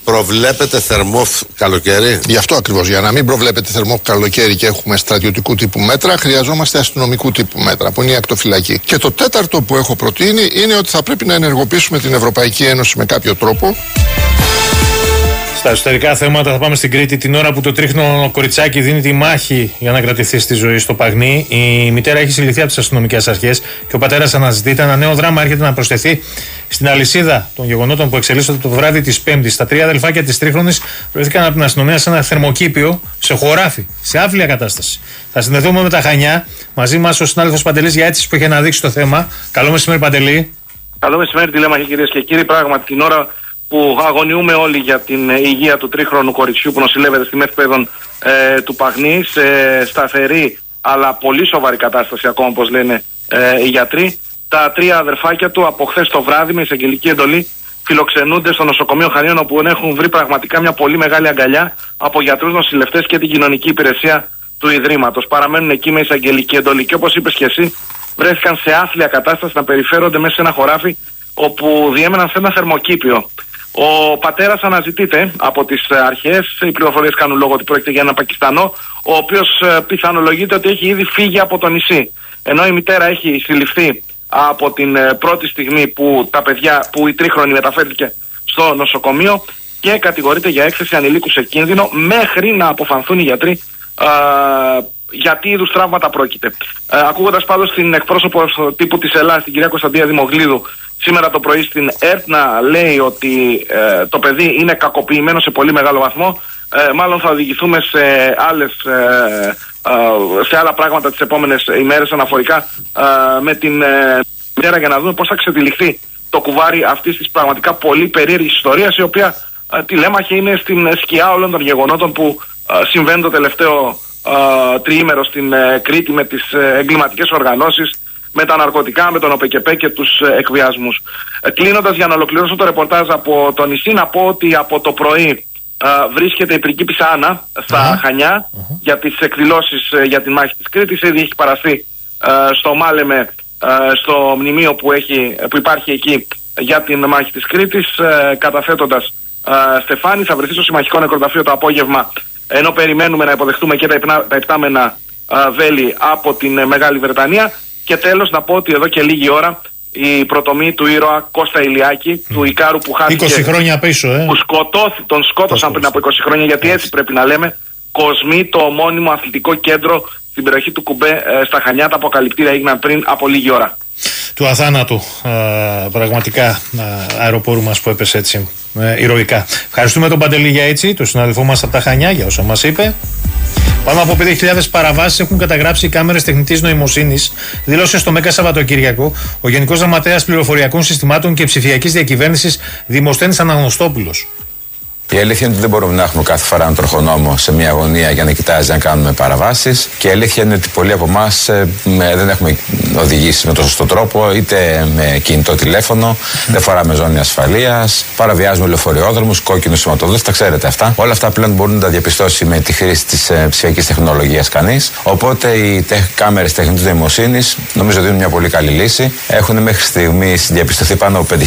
Προβλέπετε θερμό καλοκαίρι? Γι' αυτό ακριβώς, για να μην προβλέπετε θερμό καλοκαίρι και έχουμε στρατιωτικού τύπου μέτρα, χρειαζόμαστε αστυνομικού τύπου μέτρα, που είναι η ακτοφυλακή. Και το τέταρτο που έχω προτείνει είναι ότι θα πρέπει να ενεργοποιήσουμε την Ευρωπαϊκή Ένωση με κάποιο τρόπο. Στα εσωτερικά θέματα θα πάμε στην Κρήτη. Την ώρα που το τρίχνο κοριτσάκι δίνει τη μάχη για να κρατηθεί στη ζωή στο Παγνί, η μητέρα έχει συλληφθεί από τις αστυνομικές αρχές και ο πατέρας αναζητείται. Ένα νέο δράμα έρχεται να προσθεθεί στην αλυσίδα των γεγονότων που εξελίσσονται το βράδυ της Πέμπτης. Τα 3 αδελφάκια της τρίχρονης βρέθηκαν από την αστυνομία σε ένα θερμοκήπιο, σε χωράφι, σε άφλια κατάσταση. Θα συνδεθούμε με τα Χανιά. Μαζί μας ο συνάδελφος Παντελής Γιάτσης που έχει αναδείξει το θέμα. Καλό μεσημέρι, Παντελή. Καλό μεσημέρι, τηλέμαχοι κυρίες και κύριοι. Πράγματι, την ώρα που αγωνιούμε όλοι για την υγεία του τρίχρονου κοριτσιού που νοσηλεύεται στη ΜΕΘΠΕΔΟΝ του Παγνί, σε σταθερή αλλά πολύ σοβαρή κατάσταση ακόμα, όπως λένε οι γιατροί, τα 3 αδερφάκια του από χθες το βράδυ με εισαγγελική εντολή φιλοξενούνται στο νοσοκομείο Χανίων, όπου έχουν βρει πραγματικά μια πολύ μεγάλη αγκαλιά από γιατρούς, νοσηλευτές και την κοινωνική υπηρεσία του Ιδρύματος. Παραμένουν εκεί με εισαγγελική εντολή και, όπως είπες και εσύ, βρέθηκαν σε άθλια κατάσταση να περιφέρονται μέσα σε ένα χωράφι όπου διέμεναν σε ένα θερμοκήπιο. Ο πατέρας αναζητείται από τις αρχές. Οι πληροφορίες κάνουν λόγο ότι πρόκειται για έναν Πακιστανό, ο οποίος πιθανολογείται ότι έχει ήδη φύγει από το νησί. Ενώ η μητέρα έχει συλληφθεί από την πρώτη στιγμή που η τρίχρονη μεταφέρθηκε στο νοσοκομείο και κατηγορείται για έκθεση ανηλίκου σε κίνδυνο, μέχρι να αποφανθούν οι γιατροί για τι είδους τραύματα πρόκειται. Ακούγοντας πάντως την εκπρόσωπο τύπου της Ελλάδας, την κυρία Κωνσταντία Δημογλίδου, σήμερα το πρωί στην ΕΡΤ να λέει ότι το παιδί είναι κακοποιημένο σε πολύ μεγάλο βαθμό, μάλλον θα οδηγηθούμε σε άλλα πράγματα τις επόμενες ημέρες αναφορικά με την μητέρα, για να δούμε πώς θα ξετυλιχθεί το κουβάρι αυτής της πραγματικά πολύ περίεργης ιστορίας, η οποία τηλέμαχη είναι στην σκιά όλων των γεγονότων που συμβαίνουν το τελευταίο τριήμερο στην Κρήτη, με τις εγκληματικές οργανώσεις, με τα ναρκωτικά, με τον ΟΠΕΚΕΠΕ και τους εκβιασμούς. Κλείνοντας, για να ολοκληρώσω το ρεπορτάζ από το νησί, να πω ότι από το πρωί βρίσκεται η πριγκίπισσα Άννα στα Χανιά για τις εκδηλώσεις για την μάχη της Κρήτης. Ήδη έχει παραστεί στο Μάλεμε, στο μνημείο που υπάρχει εκεί για την μάχη της Κρήτης, καταθέτοντας στεφάνι. Θα βρεθεί στο Συμμαχικό Νεκροταφείο το απόγευμα, ενώ περιμένουμε να υποδεχτούμε και τα επτάμενα βέλη από την Μεγάλη Βρετανία. Και τέλος να πω ότι εδώ και λίγη ώρα η πρωτομή του ήρωα Κώστα Ηλιάκη, του Ικάρου που χάθηκε 20 χρόνια πίσω, που τον σκότωσαν πριν από 20 χρόνια, γιατί έτσι πρέπει να λέμε. Κοσμή, το ομώνυμο αθλητικό κέντρο στην περιοχή του Κουμπέ στα Χανιά, τα αποκαλυπτήρια έγιναν πριν από λίγη ώρα. Του αθάνατου πραγματικά αεροπόρου μας που έπεσε έτσι ηρωικά. Ευχαριστούμε τον Παντελή Γιάτσι, τον συναδελφό μας από τα Χανιά, για όσα μας είπε. Πάνω από 5.000 παραβάσεις έχουν καταγράψει οι κάμερες τεχνητής νοημοσύνης, δήλωσε στο ΜΕΚΑ Σαββατοκύριακο ο Γενικός Γραμματέας Πληροφοριακών Συστημάτων και Ψηφιακής Διακυβέρνησης Δημοσθένης Αναγνωστόπουλος. Η αλήθεια είναι ότι δεν μπορούμε να έχουμε κάθε φορά έναν τροχονόμο σε μια αγωνία για να κοιτάζει αν κάνουμε παραβάσεις. Και η αλήθεια είναι ότι πολλοί από εμάς δεν έχουμε οδηγήσει με τον σωστό τρόπο, είτε με κινητό τηλέφωνο, δεν φοράμε ζώνη ασφαλείας, παραβιάζουμε λεωφορειόδρομους, κόκκινους σηματοδότες, τα ξέρετε αυτά. Όλα αυτά πλέον μπορούν να τα διαπιστώσει με τη χρήση της ψηφιακής τεχνολογίας κανείς. Οπότε οι κάμερες τεχνητής νοημοσύνης νομίζω ότι είναι μια πολύ καλή λύση. Έχουν μέχρι στιγμής διαπιστωθεί πάνω από